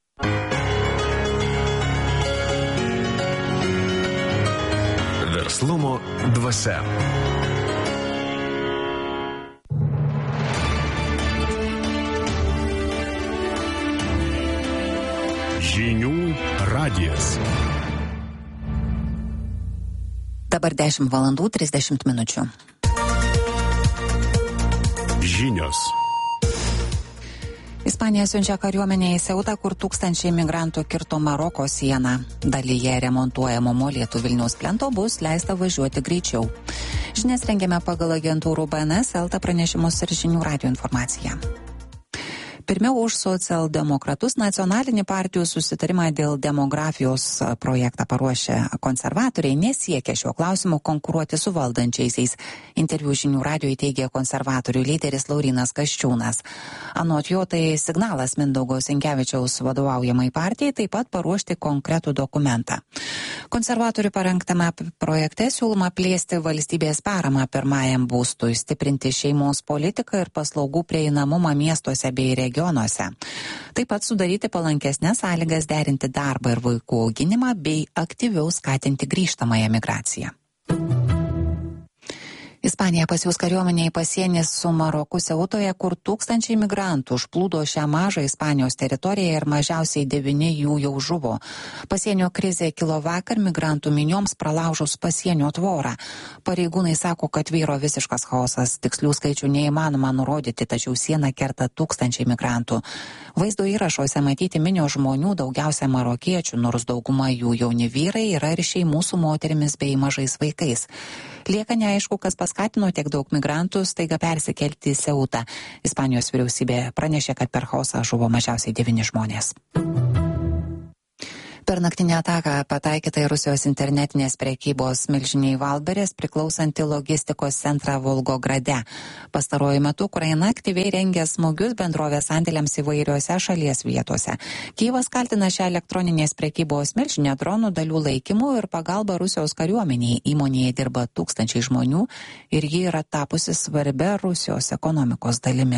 Verslumo dvasia. Žinių radijas. Dabar dešimt valandų trisdešimt minučių. Žinios. Ispanija siunčia kariuomenę į Seutą, kur tūkstančiai migrantų kirto Maroko sieną. Dalyje remontuojamo molėtų Vilniaus plento bus leista važiuoti greičiau. Žinias rengiame pagal agentūrų B N S, Elta pranešimus ir Žinių radijo informaciją. Pirmiau už socialdemokratus nacionalinį partijų susitarimą dėl demografijos projektą paruošę konservatoriai nesiekia šiuo klausimu konkuruoti su valdančiaisiais. Interviu Žinių radijo teigė konservatorių lyderis Laurynas Kasčiūnas. Anot jo tai signalas Mindaugo Sinkevičiaus vadovaujamai partijai taip pat paruošti konkretų dokumentą. Konservatorių parengtame projekte siūloma plėsti valstybės paramą pirmajam būstui, stiprinti šeimos politiką ir paslaugų prieinamumą miestuose bei regionuose. Taip pat sudaryti palankesnės sąlygas derinti darbą ir vaikų auginimą bei aktyviau skatinti grįžtamąją migraciją. Ispanija pasiųs kariuomenę į pasienį su Maroku Seutoje, kur tūkstančiai migrantų užplūdo šią mažą Ispanijos teritoriją ir mažiausiai devyni jų jau žuvo. Pasienio krizė kilo vakar migrantų minioms pralaužus pasienio tvorą. Pareigūnai sako, kad vyro visiškas chaosas, tikslių skaičių neįmanoma nurodyti, tačiau sieną kerta tūkstančiai migrantų. Vaizdo įrašuose matyti minios žmonių, daugiausia marokiečių, nors dauguma jų jauni vyrai yra ir šeimų su moterimis bei mažais vaikais. Lieka neaišku, kas paskatino tiek daug migrantų staiga persikelti į Seutą. Ispanijos vyriausybė pranešė, kad per chaosą žuvo mažiausiai devyni žmonės. Per naktinę ataką pataikyta į Rusijos internetinės prekybos milžiniai Valberės priklausanti logistikos centrą Volgograde. Pastaruoju metu Ukraina aktyviai rengia smūgius bendrovės sandėliams įvairiose šalies vietose. Kyjivas kaltina šią elektroninės prekybos milžinę dronų dalių laikymų ir pagalbą Rusijos kariuomeniai. Įmonėje dirba tūkstančiai žmonių ir ji yra tapusi svarbia Rusijos ekonomikos dalimi.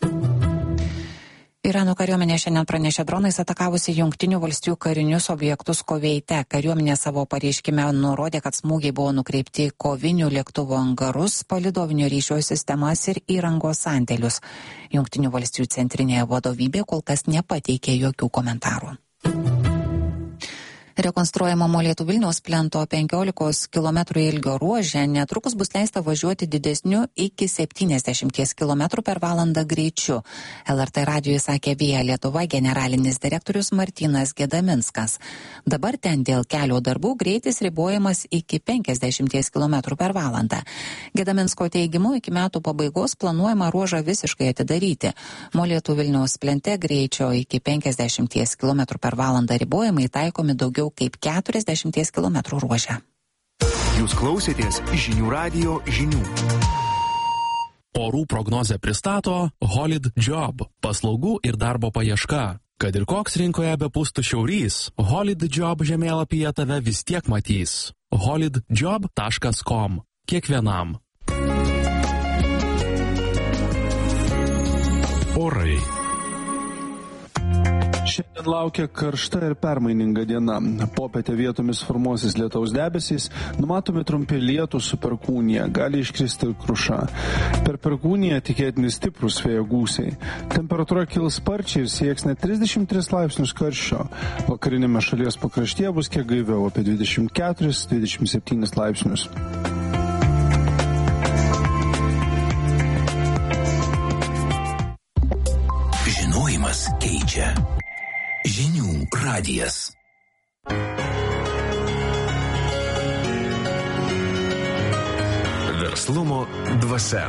Irano kariuomenė šiandien pranešė dronais atakavusi Jungtinių valstijų karinius objektus Kuveite. Kariuomenė savo pareiškime nurodė, kad smūgiai buvo nukreipti kovinių lėktuvų angarus, palydovinio ryšio sistemas ir įrangos sandėlius. Jungtinių valstijų centrinė vadovybė kol kas nepateikė jokių komentarų. Rekonstruojama Molėtų Vilniaus plento penkiolikos kilometrų ilgio ruože netrukus bus leista važiuoti didesniu iki septyniasdešimties kilometrų per valandą greičiu. L R T radijui sakė Via Lietuva generalinis direktorius Martynas Gedaminskas. Dabar ten dėl kelio darbų greitis ribojamas iki penkiasdešimties kilometrų per valandą. Gedaminsko teigimu iki metų pabaigos planuojama ruožą visiškai atidaryti. Molėtų Vilniaus plente greičio iki penkiasdešimties kilometrų per valandą ribojimai taikomi daugiau kaip keturiasdešimties kilometrų ruože. Jūs klausėtės žinių radijo žinių. Orų prognozę pristato Holid Job – paslaugų ir darbo paieška. Kad ir koks rinkoje bepūstų šiaurys, Holid Job žemėlapyje tave vis tiek matys. holid job taškas com. Kiekvienam. Orai. Šiandien laukia karšta ir permaininga diena. Popietę vietomis formuosis lietaus debesys, numatomi trumpi lietūs su perkūnija, gali iškristi ir kruša. Per perkūniją tikėtini stiprus vėjo gūsiai. Temperatūra kils sparčiai ir sieks net trisdešimt tris laipsnius karščio. Vakarinėme šalies pakraštyje bus kiek gaiviau, apie dvidešimt keturis dvidešimt septynis laipsnius. Žinojimas keičia. Žinių radijas. Verslumo dvasia.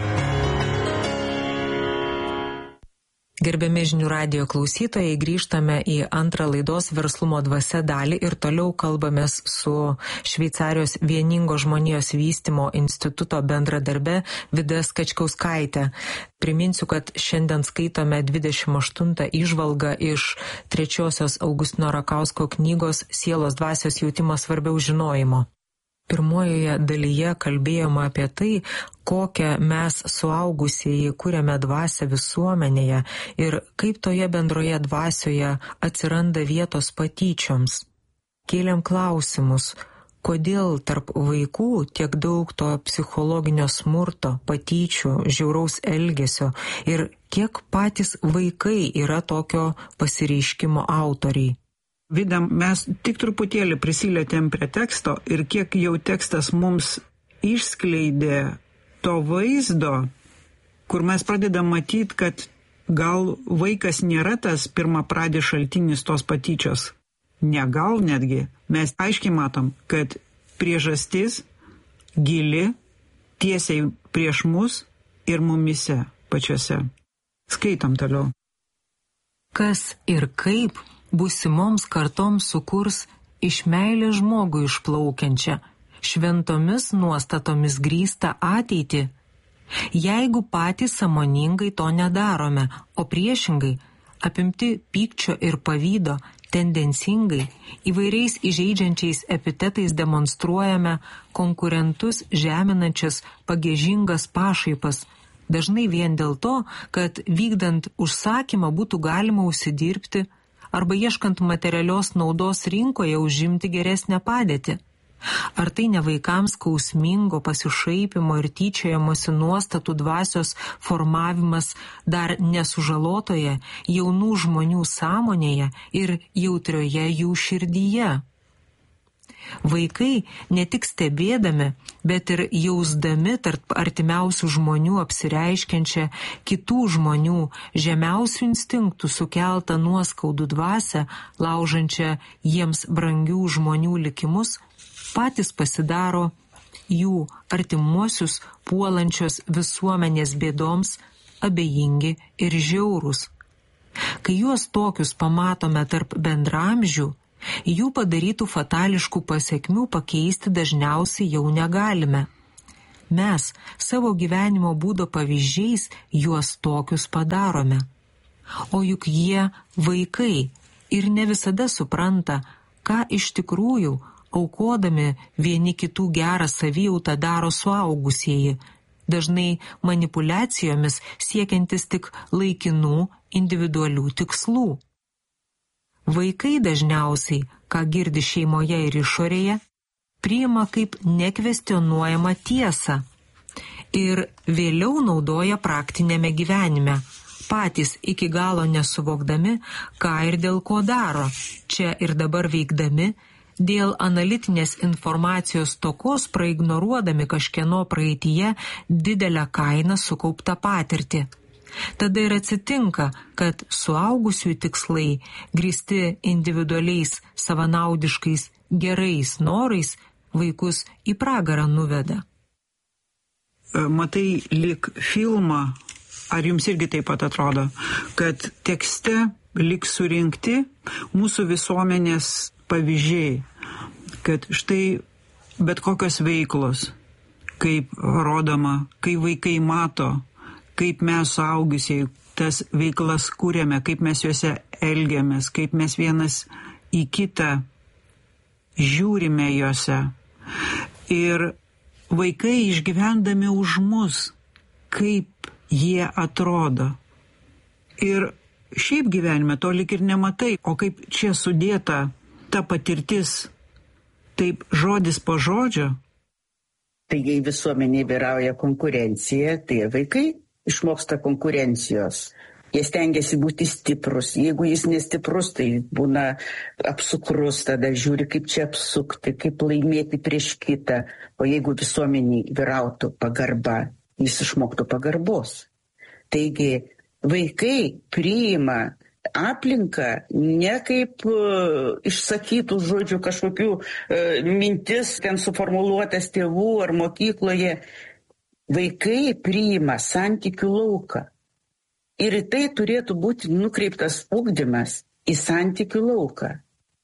Gerbiami žinių radijo klausytojai, grįžtame į antrą laidos Verslumo dvasia dalį ir toliau kalbamės su Šveicarijos vieningo žmonijos vystymo instituto bendradarbe Vida Skačkauskaite. Priminsiu, kad šiandien skaitome dvidešimt aštuntą įžvalgą iš trečiosios Augustino Rakausko knygos Sielos dvasios jautimas svarbiau žinojimo. Pirmojoje dalyje kalbėjome apie tai, kokią mes suaugusieji kuriame dvasią visuomenėje ir kaip toje bendroje dvasioje atsiranda vietos patyčioms. Kėlėm klausimus, kodėl tarp vaikų tiek daug to psichologinio smurto, patyčių, žiauraus elgesio ir kiek patys vaikai yra tokio pasireiškimo autoriai. Vida, mes tik truputėlį prisilietėm prie teksto ir kiek jau tekstas mums išskleidė to vaizdo, kur mes pradedam matyti, kad gal vaikas nėra tas pirmapradis šaltinis tos patyčios. Ne gal netgi. Mes aiškiai matom, kad priežastis gili, tiesiai prieš mus ir mumise pačiose. Skaitom toliau. Kas ir kaip būsimoms kartoms sukurs iš meilės žmogui išplaukiančią, šventomis nuostatomis grįstą ateitį, jeigu patys sąmoningai to nedarome, o priešingai, apimti pykčio ir pavydo, tendencingai, įvairiais įžeidžiančiais epitetais demonstruojame konkurentus žeminančias pagiežingas pašaipas, dažnai vien dėl to, kad vykdant užsakymą būtų galima užsidirbti arba ieškant materialios naudos rinkoje užimti geresnę padėtį. Ar tai ne vaikams skausmingo pasišaipimo ir tyčiojamosi nuostatų dvasios formavimas dar nesužalotoje jaunų žmonių sąmonėje ir jautrioje jų širdyje? Vaikai ne tik stebėdami, bet ir jausdami tarp artimiausių žmonių apsireiškiančią kitų žmonių žemiausių instinktų sukeltą nuoskaudų dvasią, laužančią jiems brangių žmonių likimus, patys pasidaro jų artimuosius puolančios visuomenės bėdoms abejingi ir žiaurūs. Kai juos tokius pamatome tarp bendramžių, jų padarytų fatališkų pasiekmių pakeisti dažniausiai jau negalime. Mes savo gyvenimo būdo pavyzdžiais juos tokius padarome. O juk jie vaikai ir ne visada supranta, ką iš tikrųjų aukodami vieni kitų gerą savijautą daro suaugusieji, dažnai manipulacijomis siekiantis tik laikinų individualių tikslų. Vaikai dažniausiai, ką girdi šeimoje ir išorėje, priima kaip nekvestionuojamą tiesą ir vėliau naudoja praktinėme gyvenime, patys iki galo nesuvokdami, ką ir dėl ko daro, čia ir dabar veikdami, dėl analitinės informacijos stokos praignoruodami kažkieno praeityje didelę kainą sukauptą patirtį. Tada ir atsitinka, kad suaugusiųjų tikslai, grįsti individualiais, savanaudiškais, gerais norais, vaikus į pragarą nuveda. Matai lyg filmą, ar jums irgi taip pat atrodo, kad tekste lyg surinkti mūsų visuomenės pavyzdžiai, kad štai bet kokios veiklos, kaip rodoma, kai vaikai mato, kaip mes suaugusiai tas veiklas kūrėme, kaip mes juose elgiamės, kaip mes vienas į kitą žiūrime juose. Ir vaikai išgyvendami už mus, kaip jie atrodo. Ir šiaip gyvenime to lyg ir nematai, o kaip čia sudėta ta patirtis, taip žodis po žodžio. Tai jei visuomenėje vyrauja konkurencija, tai vaikai išmoksta konkurencijos. Jie stengiasi būti stiprus. Jeigu jis nestiprus, tai būna apsukrus, tada žiūri, kaip čia apsukti, kaip laimėti prieš kitą. O jeigu visuomenėje vyrautų pagarba, jis išmoktų pagarbos. Taigi vaikai priima aplinką ne kaip uh, išsakytų žodžių kažkokių uh, mintis ten suformuluotas tėvų ar mokykloje. Vaikai priima santykių lauką. Ir į tai turėtų būti nukreiptas ugdymas į santykių lauką.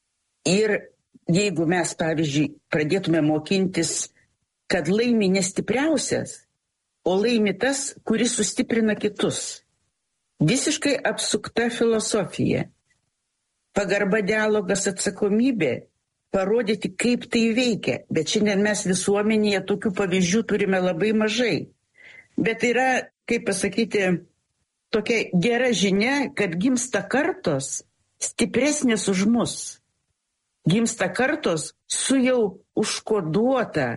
Ir jeigu mes, pavyzdžiui, pradėtume mokintis, kad laimi nestipriausias, o laimi tas, kuris sustiprina kitus. Visiškai apsukta filosofija. Pagarba, dialogas, atsakomybė, parodyti, kaip tai veikia. Bet šiandien mes visuomenėje tokių pavyzdžių turime labai mažai. Bet yra, kaip pasakyti, tokia gera žinia, kad gimsta kartos stipresnės už mus. Gimsta kartos su jau užkoduota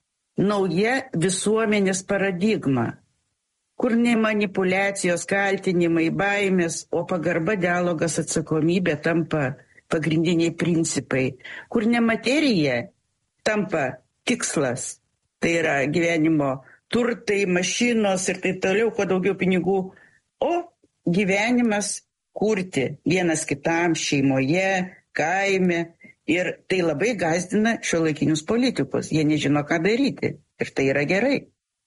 nauja visuomenės paradigma, kur ne manipulacijos, kaltinimai, baimės, o pagarba, dialogas, atsakomybė tampa pagrindiniai principai, kur ne materija tampa tikslas, tai yra gyvenimo turtai, mašinos ir taip toliau, kuo daugiau pinigų, o gyvenimas kurti vienas kitam šeimoje, kaime, ir tai labai gąsdina šiuolaikinius politikus, jie nežino, ką daryti ir tai yra gerai.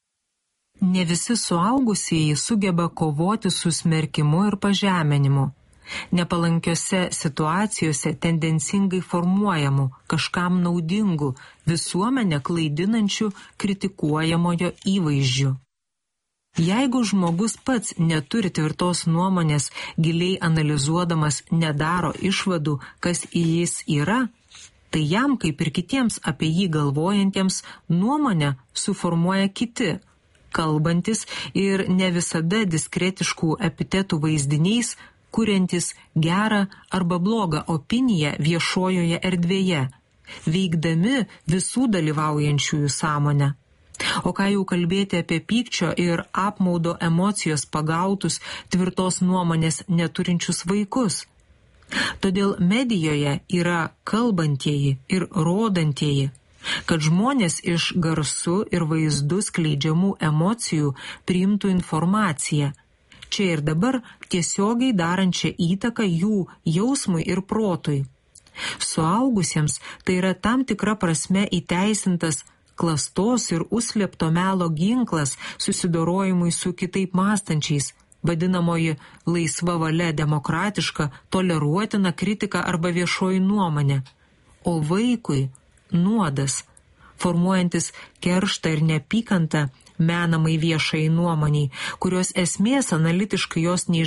Ne visi suaugusieji sugeba kovoti su smerkimu ir pažeminimu. Nepalankiose situacijose tendencingai formuojamų, kažkam naudingų, visuomenę klaidinančių kritikuojamojo įvaizdžių. Jeigu žmogus pats neturi tvirtos nuomonės, giliai analizuodamas nedaro išvadų, kas jis yra, tai jam, kaip ir kitiems apie jį galvojantiems, nuomonę suformuoja kiti, kalbantis ir ne visada diskretiškų epitetų vaizdiniais, kuriantis gerą arba blogą opiniją viešojoje erdvėje, veikdami visų dalyvaujančiųjų sąmonę. O ką jau kalbėti apie pykčio ir apmaudo emocijos pagautus tvirtos nuomonės neturinčius vaikus. Todėl medijoje yra kalbantieji ir rodantieji, kad žmonės iš garsų ir vaizdų skleidžiamų emocijų priimtų informaciją, čia ir dabar tiesiogiai darančią įtaką jų jausmui ir protui. Suaugusiems tai yra tam tikra prasme įteisintas klastos ir užslėpto melo ginklas susidorojimui su kitaip mąstančiais, vadinamoji laisva valia, demokratiška, toleruotina kritika arba viešoji nuomonė. O vaikui nuodas, formuojantis kerštą ir neapykantą menamai viešai nuomoniai, kurios esmės analitiškai jos neišgirdžiama.